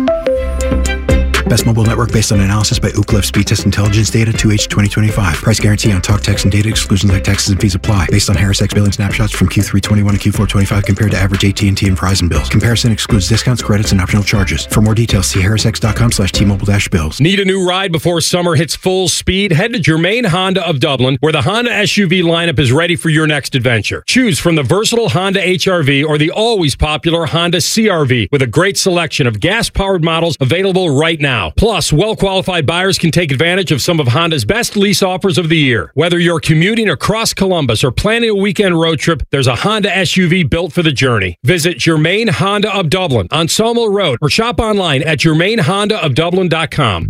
Best mobile network based on analysis by Ookla Speed Test Intelligence Data two H twenty twenty-five. Price guarantee on talk, text, and data. Exclusions like taxes and fees apply. Based on HarrisX billing snapshots from Q three twenty-one to Q four twenty-five compared to average A T and T and Verizon bills. Comparison excludes discounts, credits, and optional charges. For more details, see harrisx.com slash T-Mobile dash bills. Need a new ride before summer hits full speed? Head to Germain Honda of Dublin, where the Honda S U V lineup is ready for your next adventure. Choose from the versatile Honda H R V or the always popular Honda C R V, with a great selection of gas-powered models available right now. Plus, well qualified buyers can take advantage of some of Honda's best lease offers of the year. Whether you're commuting across Columbus or planning a weekend road trip, there's a Honda S U V built for the journey. Visit Germain Honda of Dublin on Sawmill Road or shop online at germain honda of dublin dot com.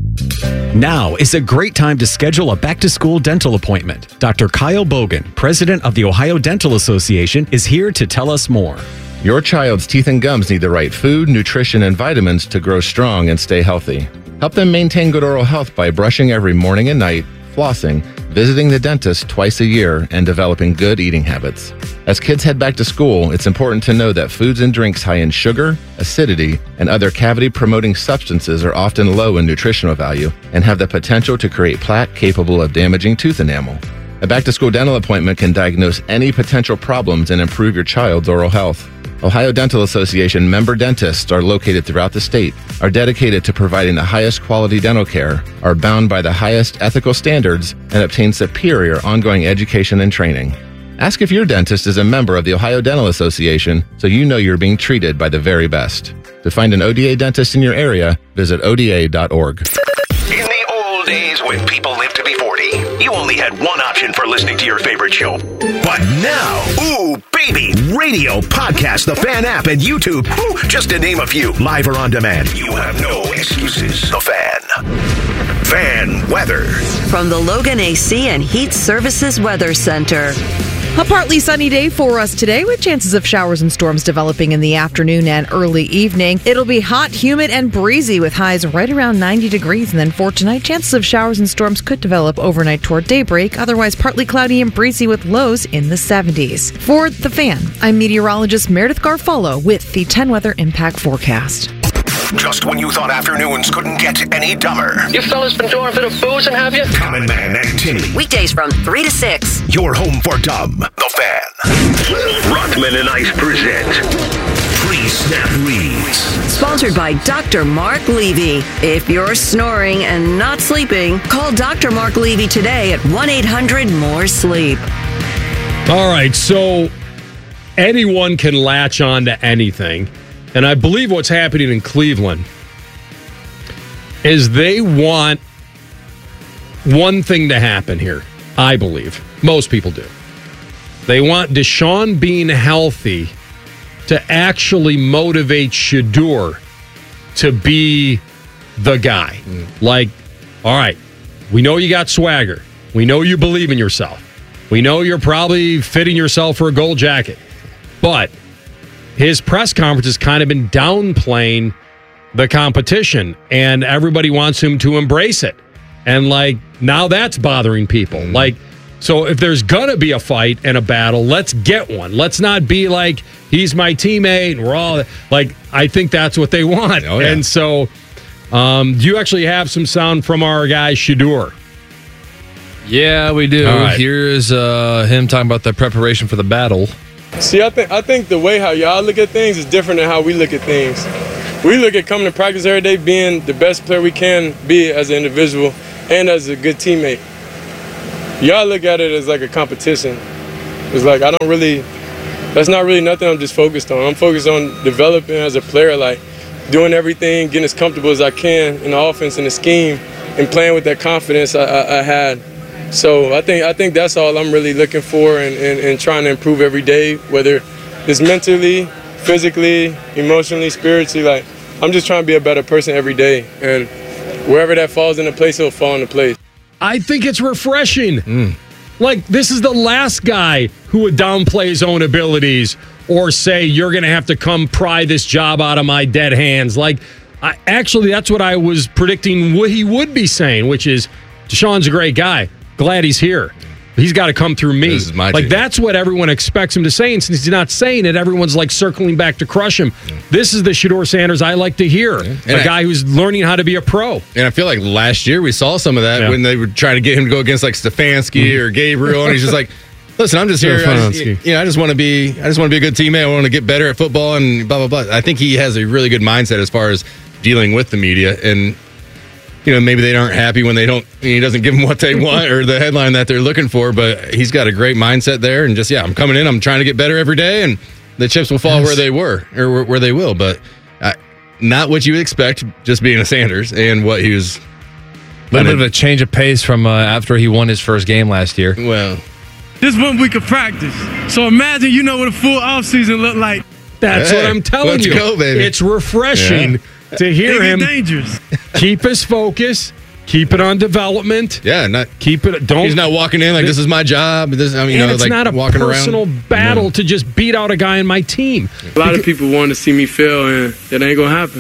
Now is a great time to schedule a back-to-school dental appointment. Doctor Kyle Bogan, president of the Ohio Dental Association, is here to tell us more. Your child's teeth and gums need the right food, nutrition, and vitamins to grow strong and stay healthy. Help them maintain good oral health by brushing every morning and night, flossing, visiting the dentist twice a year, and developing good eating habits. As kids head back to school, it's important to know that foods and drinks high in sugar, acidity, and other cavity-promoting substances are often low in nutritional value and have the potential to create plaque capable of damaging tooth enamel. A back-to-school dental appointment can diagnose any potential problems and improve your child's oral health. Ohio Dental Association member dentists are located throughout the state, are dedicated to providing the highest quality dental care, are bound by the highest ethical standards, and obtain superior ongoing education and training. Ask if your dentist is a member of the Ohio Dental Association so you know you're being treated by the very best. To find an O D A dentist in your area, visit O D A dot org. In the old days when people lived to be forty, you only had one option for listening to your favorite show. But now, ooh, baby, radio, podcast, the Fan app, and YouTube, ooh, just to name a few, live or on demand. You have no excuses. The Fan. Fan weather. From the Logan A C and Heat Services Weather Center. A partly sunny day for us today with chances of showers and storms developing in the afternoon and early evening. It'll be hot, humid, and breezy with highs right around ninety degrees. And then for tonight, chances of showers and storms could develop overnight toward daybreak. Otherwise, partly cloudy and breezy with lows in the seventies. For The Fan, I'm meteorologist Meredith Garfolo with the ten Weather Impact Forecast. Just when you thought afternoons couldn't get any dumber. You fellas been doing a bit of boozing, have you? Common Man and Timmy. Weekdays from three to six. Your home for dumb. The Fan. Rockman and Ice present Pre-Snap Reads. Sponsored by Doctor Mark Levy. If you're snoring and not sleeping, call Doctor Mark Levy today at one eight hundred more sleep. All right, so anyone can latch on to anything. And I believe what's happening in Cleveland is they want one thing to happen here, I believe. Most people do. They want Deshaun being healthy to actually motivate Shedeur to be the guy. Mm. Like, all right, we know you got swagger. We know you believe in yourself. We know you're probably fitting yourself for a gold jacket. But his press conference has kind of been downplaying the competition, and everybody wants him to embrace it. And, like, now that's bothering people. Mm. Like, so if there's going to be a fight and a battle, let's get one. Let's not be like, he's my teammate, and we're all, like, I think that's what they want. Oh, yeah. And so Um, do you actually have some sound from our guy Shedeur? Yeah, we do. All right. Here's uh, him talking about the preparation for the battle. See, I think I think the way how y'all look at things is different than how we look at things. We look at coming to practice every day, being the best player we can be as an individual and as a good teammate. Y'all look at it as like a competition. It's like I don't really, that's not really nothing I'm just focused on. I'm focused on developing as a player, like doing everything, getting as comfortable as I can in the offense and the scheme, and playing with that confidence I, I, I had. So I think I think that's all I'm really looking for and, and, and trying to improve every day, whether it's mentally, physically, emotionally, spiritually. Like I'm just trying to be a better person every day, and wherever that falls into place, it'll fall into place. I think it's refreshing. Mm. Like, this is the last guy who would downplay his own abilities or say, you're going to have to come pry this job out of my dead hands. Like, I, actually, that's what I was predicting what he would be saying, which is, Deshaun's a great guy. Glad he's here. He's got to come through me. This is my like, team. that's what everyone expects him to say. And since he's not saying it, everyone's like circling back to crush him. Yeah. This is the Shedeur Sanders I like to hear. Yeah. A I, guy who's learning how to be a pro. And I feel like last year we saw some of that Yeah. when they were trying to get him to go against like Stefanski mm-hmm. or Gabriel. And he's just like, listen, I'm just here. I just, you know, I just want to be, I just want to be a good teammate. I want to get better at football and blah, blah, blah. I think he has a really good mindset as far as dealing with the media. And, you know, maybe they aren't happy when they don't, he doesn't give them what they want or the headline that they're looking for, but he's got a great mindset there. And just, yeah, I'm coming in, I'm trying to get better every day, and the chips will fall Yes. where they were or where, where they will. But uh, not what you would expect just being a Sanders and what he was. A little bit of a change of pace from uh, after he won his first game last year. Well, this one week of practice. So imagine you know what a full offseason look like. That's Hey, what I'm telling let's you. go, baby. It's refreshing Yeah. to hear It him get dangerous. keep his focus, keep it on development. Yeah, not keep it. Don't. he's not walking in like this is my job. This, I mean, you and know, it's like not a walking personal around. battle No. to just beat out a guy in my team. A lot of people want to see me fail, and that ain't gonna happen.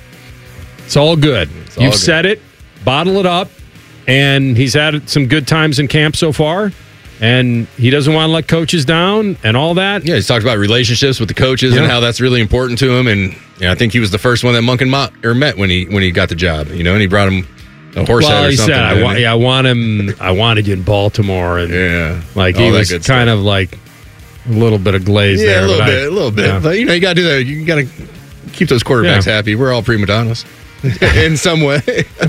It's all good. all You've good. said it. Bottle it up. And he's had some good times in camp so far. And he doesn't want to let coaches down and all that. Yeah, he's talked about relationships with the coaches Yeah. and how that's really important to him. And yeah, I think he was the first one that Monken mo- or met when he when he got the job. You know, and he brought him a horse well, head or he something. said, I, didn't wa- he? yeah, I want him. I wanted you in Baltimore, and yeah, like all he that was good kind of like a little bit of glaze yeah, there. a little but bit, I- a little bit. yeah. But you know, you got to do that. You got to keep those quarterbacks Yeah. happy. We're all prima donnas in some way.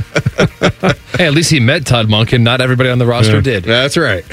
Hey, at least he met Todd Monken. Not everybody on the roster Yeah. did. That's right.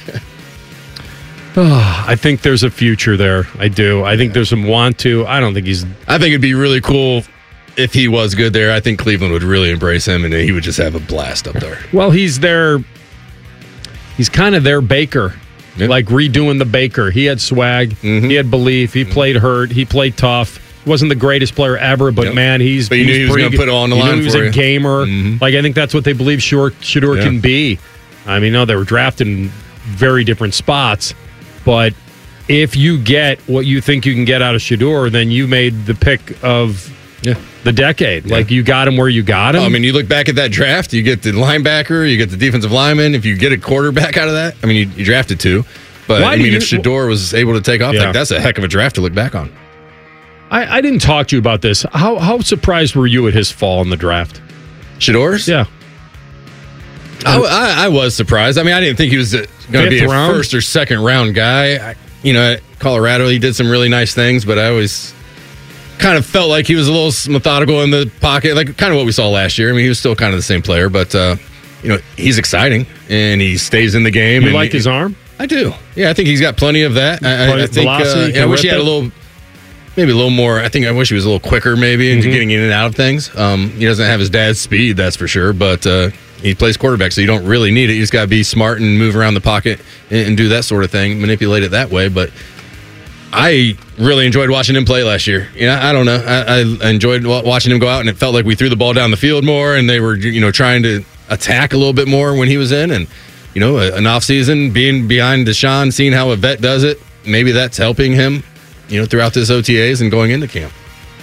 Oh, I think there's a future there. I do. I think there's some want to. I don't think he's. I think it'd be really cool if he was good there. I think Cleveland would really embrace him, and he would just have a blast up there. Well, he's their. He's kind of their Baker, like redoing the Baker. He had swag. Mm-hmm. He had belief. He played hurt. He played tough. He wasn't the greatest player ever, but Yep. man, he's. But you knew he's he was pretty gonna good. put it on the You knew line he was for a you. gamer. Mhm. Like I think that's what they believe Shedeur, Shedeur Yeah. can be. I mean, no, they were drafted in very different spots, but if you get what you think you can get out of Shedeur, then you made the pick of Yeah. the decade. Like you got him where you got him. Oh, I mean, you look back at that draft, you get the linebacker, you get the defensive lineman. If you get a quarterback out of that, I mean, you, you drafted two. But, Why I do mean, you- if Shedeur was able to take off, Yeah. like that's a heck of a draft to look back on. I, I didn't talk to you about this. How how surprised were you at his fall in the draft? Shedeur's? Yeah. I, I, I was surprised. I mean, I didn't think he was going to be a Fifth round? first or second round guy. I, you know, at Colorado, he did some really nice things, but I always kind of felt like he was a little methodical in the pocket, like kind of what we saw last year. I mean, he was still kind of the same player, but, uh, you know, he's exciting and he stays in the game. You and like he- his arm? I do. Yeah, I think he's got plenty of that. I, I, Plenty I of think. Uh, velocity, yeah, I can wish he rip had a it? little, maybe a little more. I think I wish he was a little quicker, maybe, into Mhm. getting in and out of things. Um, he doesn't have his dad's speed, that's for sure. But uh, he plays quarterback, so you don't really need it. You just got to be smart and move around the pocket and, and do that sort of thing, manipulate it that way. But I really enjoyed watching him play last year. You know, I don't know. I, I enjoyed wa- watching him go out, and it felt like we threw the ball down the field more, and they were, you know, trying to attack a little bit more when he was in, and. You know, an offseason, being behind Deshaun, seeing how a vet does it, maybe that's helping him, you know, throughout this O T As and going into camp.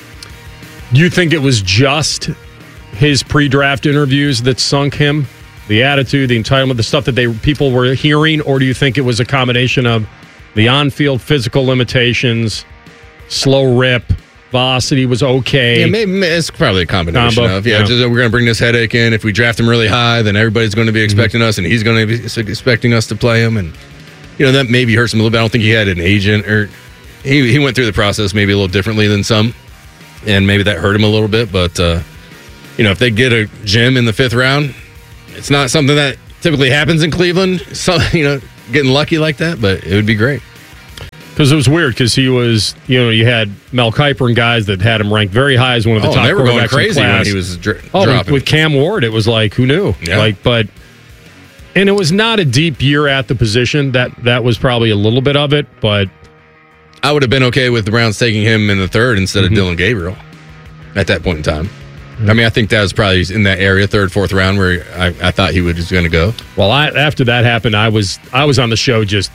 Do you think it was just his pre-draft interviews that sunk him? The attitude, the entitlement, the stuff that they people were hearing, or do you think it was a combination of the on-field physical limitations, slow rip, velocity was okay. Yeah, maybe it's probably a combination Combo, of yeah. yeah. Just, we're going to bring this headache in. If we draft him really high, then everybody's going to be expecting Mm-hmm. us, and he's going to be expecting us to play him, and you know that maybe hurts him a little bit. I don't think he had an agent, or he he went through the process maybe a little differently than some, and maybe that hurt him a little bit. But uh, you know, if they get a Jim in the fifth round, it's not something that typically happens in Cleveland. So you know, getting lucky like that, but it would be great. Because it was weird, because he was, you know, you had Mel Kiper and guys that had him ranked very high as one of the Oh, top they were going quarterbacks in crazy when class. he was dr- oh, with, dropping. with Cam Ward, it was like, who knew? Yeah. Like, but, and it was not a deep year at the position. That that was probably a little bit of it, but I would have been okay with the Browns taking him in the third instead of Dylan Gabriel at that point in time. I mean, I think that was probably in that area, third, fourth round, where I, I thought he was going to go. Well, I, after that happened, I was I was on the show just.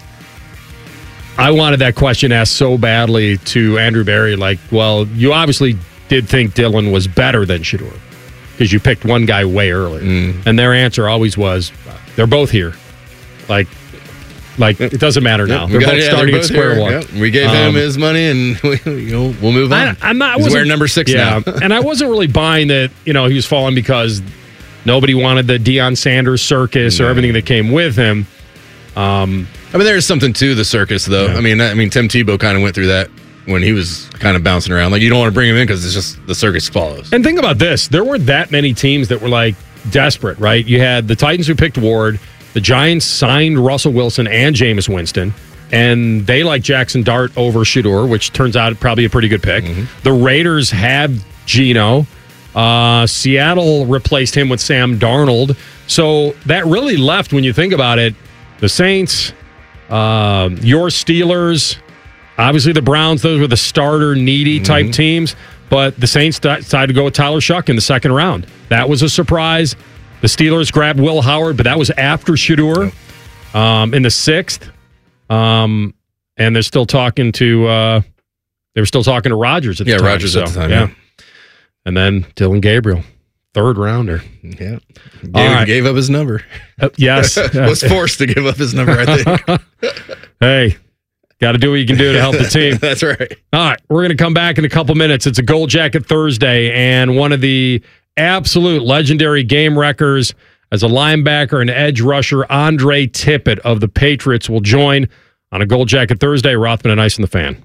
I wanted that question asked so badly to Andrew Berry. Like, well, you obviously did think Dylan was better than Shedeur because you picked one guy way earlier, Mm. and their answer always was, "They're both here." Like, like it doesn't matter now. Yep, They're we got- both yeah, starting they're at both square here. one. Yep, we gave him Um, his money, and we, you know, we'll move on. I, I'm not. I He's wasn't- wearing number six yeah, now. and I wasn't really buying that. You know, he was falling because nobody wanted the Deion Sanders circus or everything that came with him. Um, I mean, there's something to the circus, though. I mean, I mean, Tim Tebow kind of went through that when he was kind of bouncing around. Like, you don't want to bring him in because it's just the circus follows. And think about this. There weren't that many teams that were like desperate, right? You had the Titans who picked Ward. The Giants signed Russell Wilson and Jameis Winston. And they like Jackson Dart over Shedeur, which turns out probably a pretty good pick. The Raiders had Geno. Uh, Seattle replaced him with Sam Darnold. So that really left, when you think about it, the Saints, uh, your Steelers, obviously the Browns, those were the starter needy type teams. But the Saints decided to go with Tyler Shuck in the second round. That was a surprise. The Steelers grabbed Will Howard, but that was after Shedeur um, in the sixth. Um, and they're still talking to uh, they were still talking to Rodgers at the Yeah, time. Rodgers at so, the time, yeah. And then Dylan Gabriel, third rounder. Yeah. Gave, All right. gave up his number. Uh, yes. Was forced to give up his number, I think. Hey, got to do what you can do to help the team. That's right. All right, we're going to come back in a couple minutes. It's a Gold Jacket Thursday, and one of the absolute legendary game wreckers as a linebacker and edge rusher, Andre Tippett of the Patriots, will join on a Gold Jacket Thursday. Rothman and Ice in the Fan.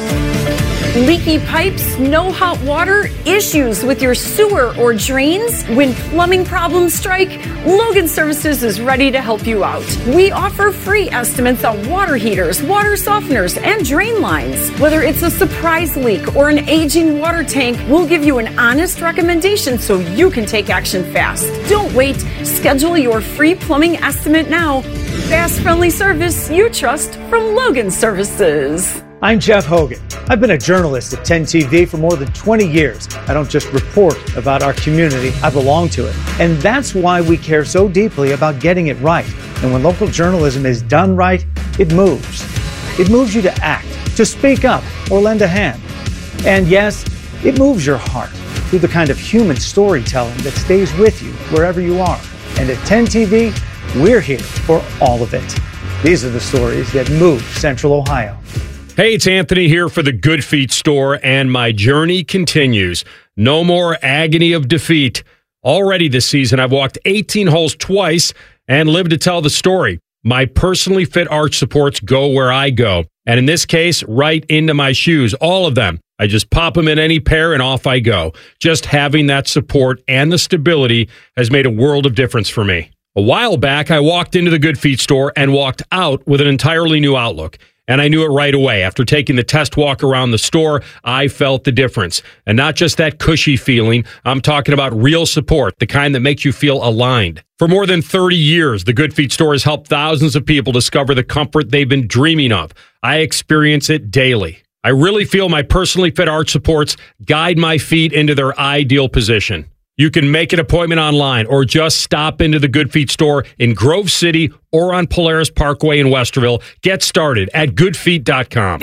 Leaky pipes, no hot water, issues with your sewer or drains? When plumbing problems strike, Logan Services is ready to help you out. We offer free estimates on water heaters, water softeners, and drain lines. Whether it's a surprise leak or an aging water tank, we'll give you an honest recommendation so you can take action fast. Don't wait. Schedule your free plumbing estimate now. Fast, friendly service you trust from Logan Services. I'm Jeff Hogan. I've been a journalist at ten T V for more than twenty years. I don't just report about our community, I belong to it. And that's why we care so deeply about getting it right. And when local journalism is done right, it moves. It moves you to act, to speak up, or lend a hand. And yes, it moves your heart through the kind of human storytelling that stays with you wherever you are. And at ten T V, we're here for all of it. These are the stories that move Central Ohio. Hey, it's Anthony here for the Good Feet store, and my journey continues. No more agony of defeat. Already this season, I've walked eighteen holes twice and lived to tell the story. My personally fit arch supports go where I go, and in this case, right into my shoes, all of them. I just pop them in any pair and off I go. Just having that support and the stability has made a world of difference for me. A while back, I walked into the Good Feet store and walked out with an entirely new outlook. And I knew it right away. After taking the test walk around the store, I felt the difference. And not just that cushy feeling, I'm talking about real support, the kind that makes you feel aligned. For more than thirty years, the Good Feet store has helped thousands of people discover the comfort they've been dreaming of. I experience it daily. I really feel my personally fit arch supports guide my feet into their ideal position. You can make an appointment online or just stop into the Good Feet store in Grove City or on Polaris Parkway in Westerville. Get started at good feet dot com.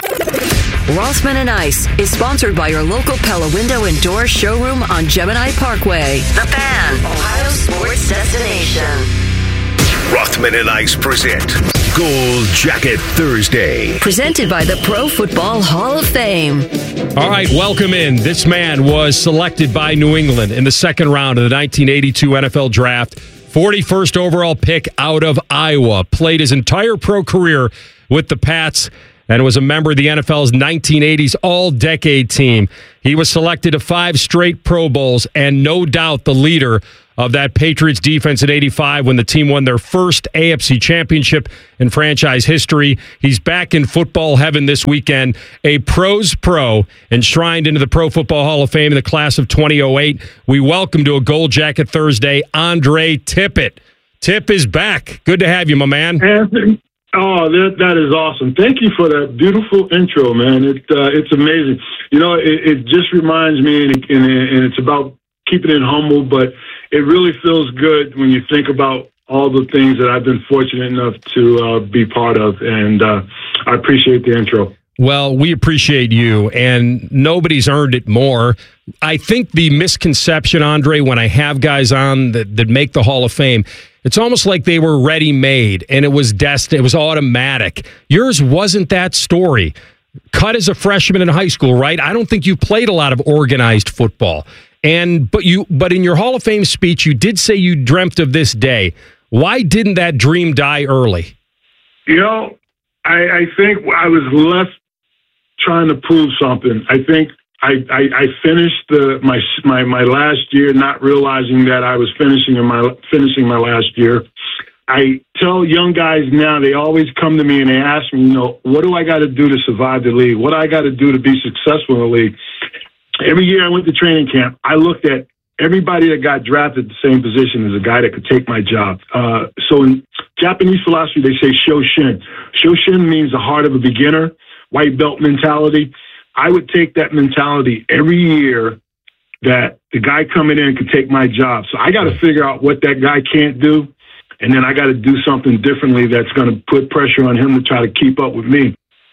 Rossman and Ice is sponsored by your local Pella Window and Door showroom on Gemini Parkway. The Fan, Ohio sports destination. Rothman and Ice present Gold Jacket Thursday. Presented by the Pro Football Hall of Fame. All right, welcome in. This man was selected by New England in the second round of the nineteen eighty-two N F L Draft. forty-first overall pick out of Iowa. Played his entire pro career with the Pats and was a member of the N F L's nineteen eighties All-Decade Team. He was selected to five straight Pro Bowls and no doubt the leader of that Patriots defense in eighty-five when the team won their first A F C championship in franchise history. He's back in football heaven this weekend, a pros pro, enshrined into the Pro Football Hall of Fame in the class of twenty oh eight. We welcome to a Gold Jacket Thursday, Andre Tippett. Tip is back. Good to have you, my man. Anthony. Oh, that that is awesome. Thank you for that beautiful intro, man. It uh, it's amazing. You know, it, it just reminds me, and, and, and it's about keeping it humble, but it really feels good when you think about all the things that I've been fortunate enough to uh, be part of, and uh, I appreciate the intro. Well, we appreciate you, and nobody's earned it more. I think the misconception, Andre, when I have guys on that, that make the Hall of Fame, it's almost like they were ready-made, and it was destined, it was automatic. Yours wasn't that story. Cut as a freshman in high school, right? I don't think you played a lot of organized football. And but you but in your Hall of Fame speech, you did say you dreamt of this day. Why didn't that dream die early? You know, I, I think I was left trying to prove something. I think I, I, I finished the, my my my last year not realizing that I was finishing in my finishing my last year. I tell young guys now, they always come to me and they ask me, you know, what do I got to do to survive the league? What do I got to do to be successful in the league? Every year I went to training camp, I looked at everybody that got drafted the same position as a guy that could take my job. Uh, so in Japanese philosophy, they say Shoshin. Shoshin means the heart of a beginner, white belt mentality. I would take that mentality every year that the guy coming in could take my job. So I got to figure out what that guy can't do, and then I got to do something differently that's going to put pressure on him to try to keep up with me.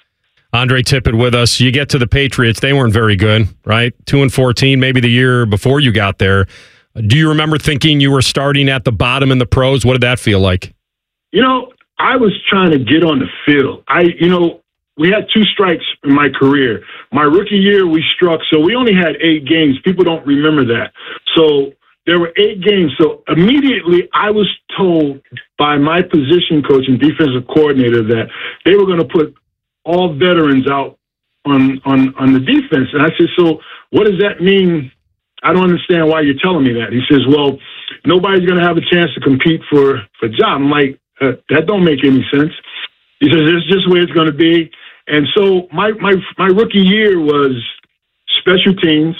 Andre Tippett with us. You get to the Patriots. They weren't very good, right? two and fourteen, maybe the year before you got there. Do you remember thinking you were starting at the bottom in the pros? What did that feel like? You know, I was trying to get on the field. I, you know, we had two strikes in my career. My rookie year, we struck, so we only had eight games. People don't remember that. So there were eight games. So immediately I was told by my position coach and defensive coordinator that they were going to put all veterans out on, on, on the defense. And I said, so what does that mean? I don't understand why you're telling me that. He says, well, nobody's going to have a chance to compete for, for a job. I'm like, uh, that don't make any sense. He says, it's just the way it's going to be. And so my, my, my rookie year was special teams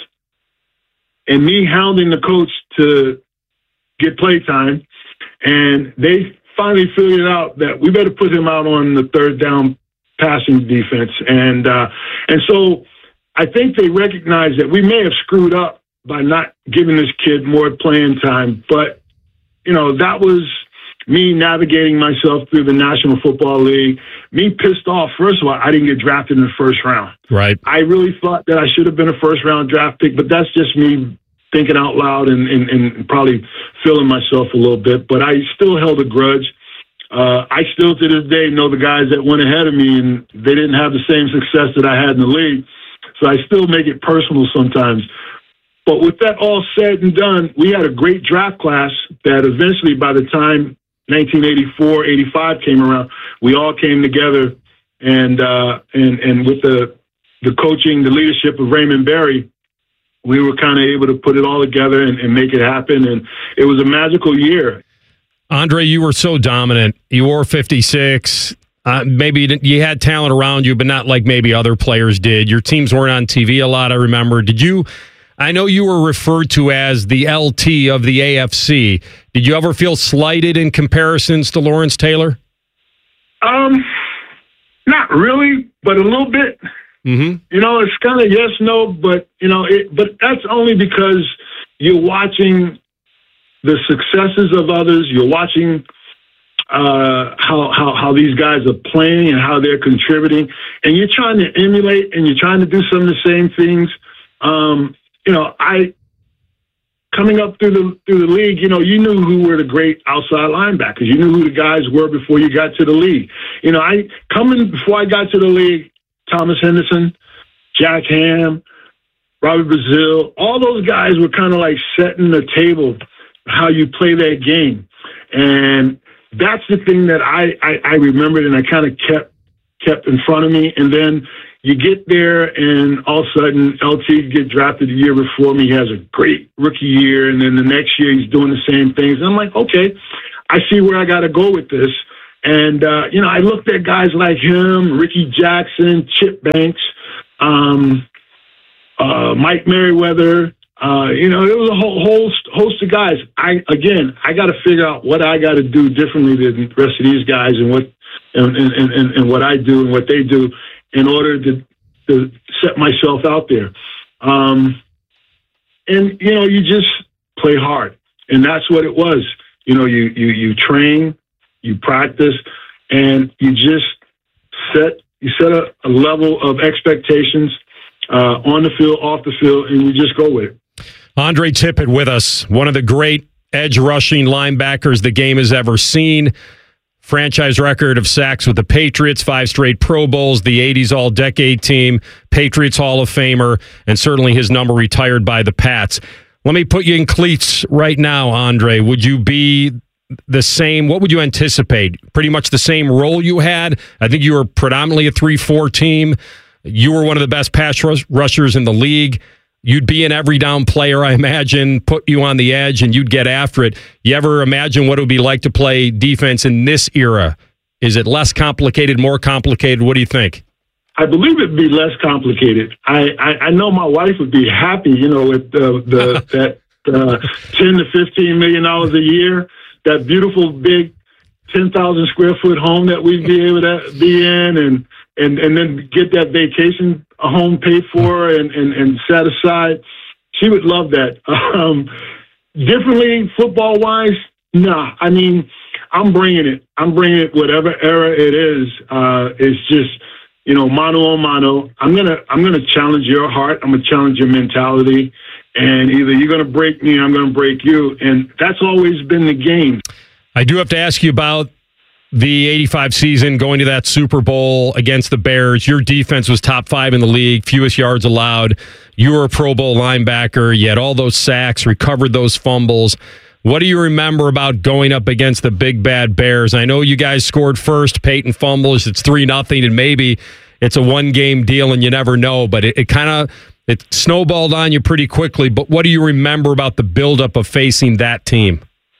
and me hounding the coach to get play time. And they finally figured out that we better put him out on the third down passing defense. And, uh, and so I think they recognize that we may have screwed up by not giving this kid more playing time. But, you know, that was me navigating myself through the National Football League, me pissed off. First of all, I didn't get drafted in the first round. Right. I really thought that I should have been a first round draft pick, but that's just me thinking out loud and, and, and probably feeling myself a little bit. But I still held a grudge. Uh, I still to this day know the guys that went ahead of me and they didn't have the same success that I had in the league. So I still make it personal sometimes. But with that all said and done, we had a great draft class that eventually by the time nineteen eighty-four, eighty-five came around, we all came together and, uh, and, and with the, the coaching, the leadership of Raymond Berry, we were kind of able to put it all together and, and make it happen. And it was a magical year. Andre, you were so dominant. You wore fifty-six. Uh, maybe you, didn't, you had talent around you, but not like maybe other players did. Your teams weren't on T V a lot, I remember. Did you, I know you were referred to as the L T of the A F C. Did you ever feel slighted in comparisons to Lawrence Taylor? Um, not really, but a little bit. Mm-hmm. You know, it's kind of yes, no, but, you know, it, but that's only because you're watching the successes of others. You're watching uh, how, how, how these guys are playing and how they're contributing. And you're trying to emulate and you're trying to do some of the same things. Um, you know, I coming up through the through the league, you know, you knew who were the great outside linebackers. You knew who the guys were before you got to the league. You know, I coming before I got to the league, Thomas Henderson, Jack Ham, Robert Brazile, all those guys were kind of like setting the table how you play that game. And that's the thing that I, I, I remembered and I kind of kept kept in front of me. And then you get there, and all of a sudden, L T get drafted the year before me. He has a great rookie year, and then the next year he's doing the same things. And I'm like, okay, I see where I got to go with this. And, uh, you know, I looked at guys like him, Ricky Jackson, Chip Banks, um, uh, Mike Merriweather. Uh, you know, it was a whole host, host of guys. I Again, I got to figure out what I got to do differently than the rest of these guys and what and, and, and, and what I do and what they do in order to, to set myself out there. Um, and, you know, you just play hard. And that's what it was. You know, you, you, you train, you practice, and you just set, you set a, a level of expectations uh, on the field, off the field, and you just go with it. Andre Tippett with us, one of the great edge rushing linebackers the game has ever seen. Franchise record of sacks with the Patriots, five straight Pro Bowls, the eighties All-Decade Team, Patriots Hall of Famer, and certainly his number retired by the Pats. Let me put you in cleats right now, Andre. Would you be the same? What would you anticipate? Pretty much the same role you had? I think you were predominantly a three four team. You were one of the best pass rush- rushers in the league. You'd be an every down player, I imagine, put you on the edge, and you'd get after it. You ever imagine what it would be like to play defense in this era? Is it less complicated, more complicated? What do you think? I believe it'd be less complicated. I, I, I know my wife would be happy, you know, with the, the that uh, ten to fifteen million dollars a year, that beautiful big ten thousand square foot home that we'd be able to be in, and and and then get that vacation home paid for and, and, and set aside. She would love that. Um, differently, football-wise, nah. I mean, I'm bringing it. I'm bringing it whatever era it is. Uh, it's just, you know, mano a mano. I'm gonna I'm gonna challenge your heart. I'm gonna challenge your mentality. And either you're gonna break me or I'm gonna break you. And that's always been the game. I do have to ask you about the eighty-five season, going to that Super Bowl against the Bears. Your defense was top five in the league, fewest yards allowed. You were a Pro Bowl linebacker. You had all those sacks, recovered those fumbles. What do you remember about going up against the big bad Bears? I know you guys scored first. Peyton fumbles. It's three nothing, and maybe it's a one-game deal, and you never know. But it, it kind of it snowballed on you pretty quickly. But what do you remember about the buildup of facing that team?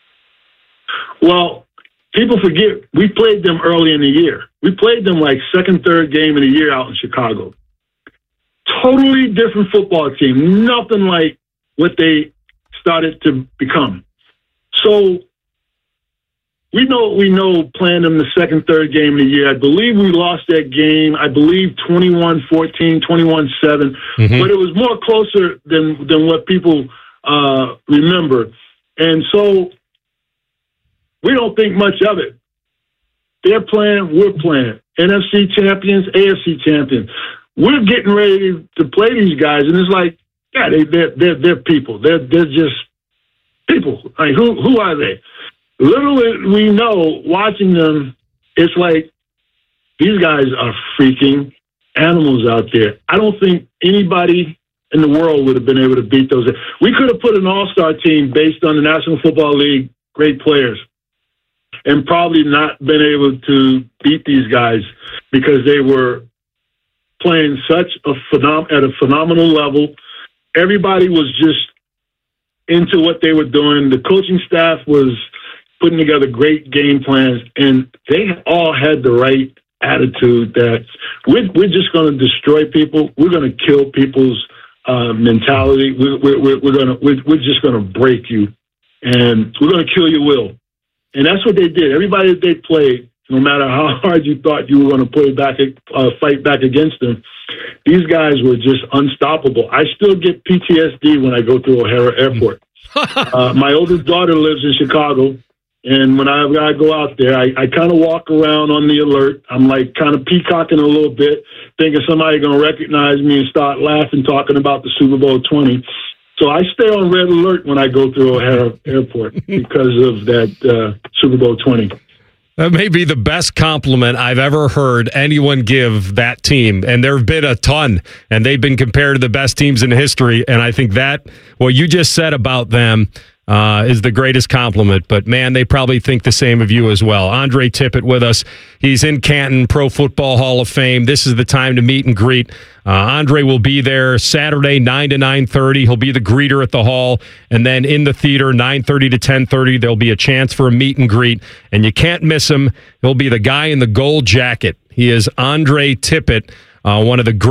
Well, people forget, we played them early in the year. We played them like second, third game of the year out in Chicago. Totally different football team. Nothing like what they started to become. So we know what we know playing them the second, third game of the year. I believe we lost that game, I believe twenty-one fourteen, twenty-one seven. Mm-hmm. But it was more closer than, than what people uh, remember. And so we don't think much of it. They're playing, we're playing. N F C champions, A F C champions. We're getting ready to play these guys, and it's like, yeah, they, they're, they're, they're people. They're, they're just people. Like, who, who are they? Little we know, watching them, it's like these guys are freaking animals out there. I don't think anybody in the world would have been able to beat those. We could have put an all-star team based on the National Football League, great players, and probably not been able to beat these guys because they were playing such a phenom- at a phenomenal level. Everybody was just into what they were doing. The coaching staff was putting together great game plans, and they all had the right attitude that we're, we're just going to destroy people. We're going to kill people's uh, mentality. We're, we're, we're going to we're, we're just going to break you, and we're going to kill your will. And that's what they did. Everybody that they played, no matter how hard you thought you were going to play back, uh, fight back against them, these guys were just unstoppable. I still get P T S D when I go through O'Hara Airport. uh, my oldest daughter lives in Chicago, and when I, when I go out there, I, I kind of walk around on the alert. I'm like kind of peacocking a little bit, thinking somebody's going to recognize me and start laughing, talking about the Super Bowl twenty. So I stay on red alert when I go through O'Hare Airport because of that uh, Super Bowl twenty. That may be the best compliment I've ever heard anyone give that team. And there have been a ton, and they've been compared to the best teams in history. And I think that, what you just said about them, uh, is the greatest compliment. But, man, they probably think the same of you as well. Andre Tippett with us. He's in Canton, Pro Football Hall of Fame. This is the time to meet and greet. Uh, Andre will be there Saturday, nine to nine thirty. He'll be the greeter at the hall. And then in the theater, nine thirty to ten thirty, there'll be a chance for a meet and greet. And you can't miss him. He'll be the guy in the gold jacket. He is Andre Tippett, uh, one of the great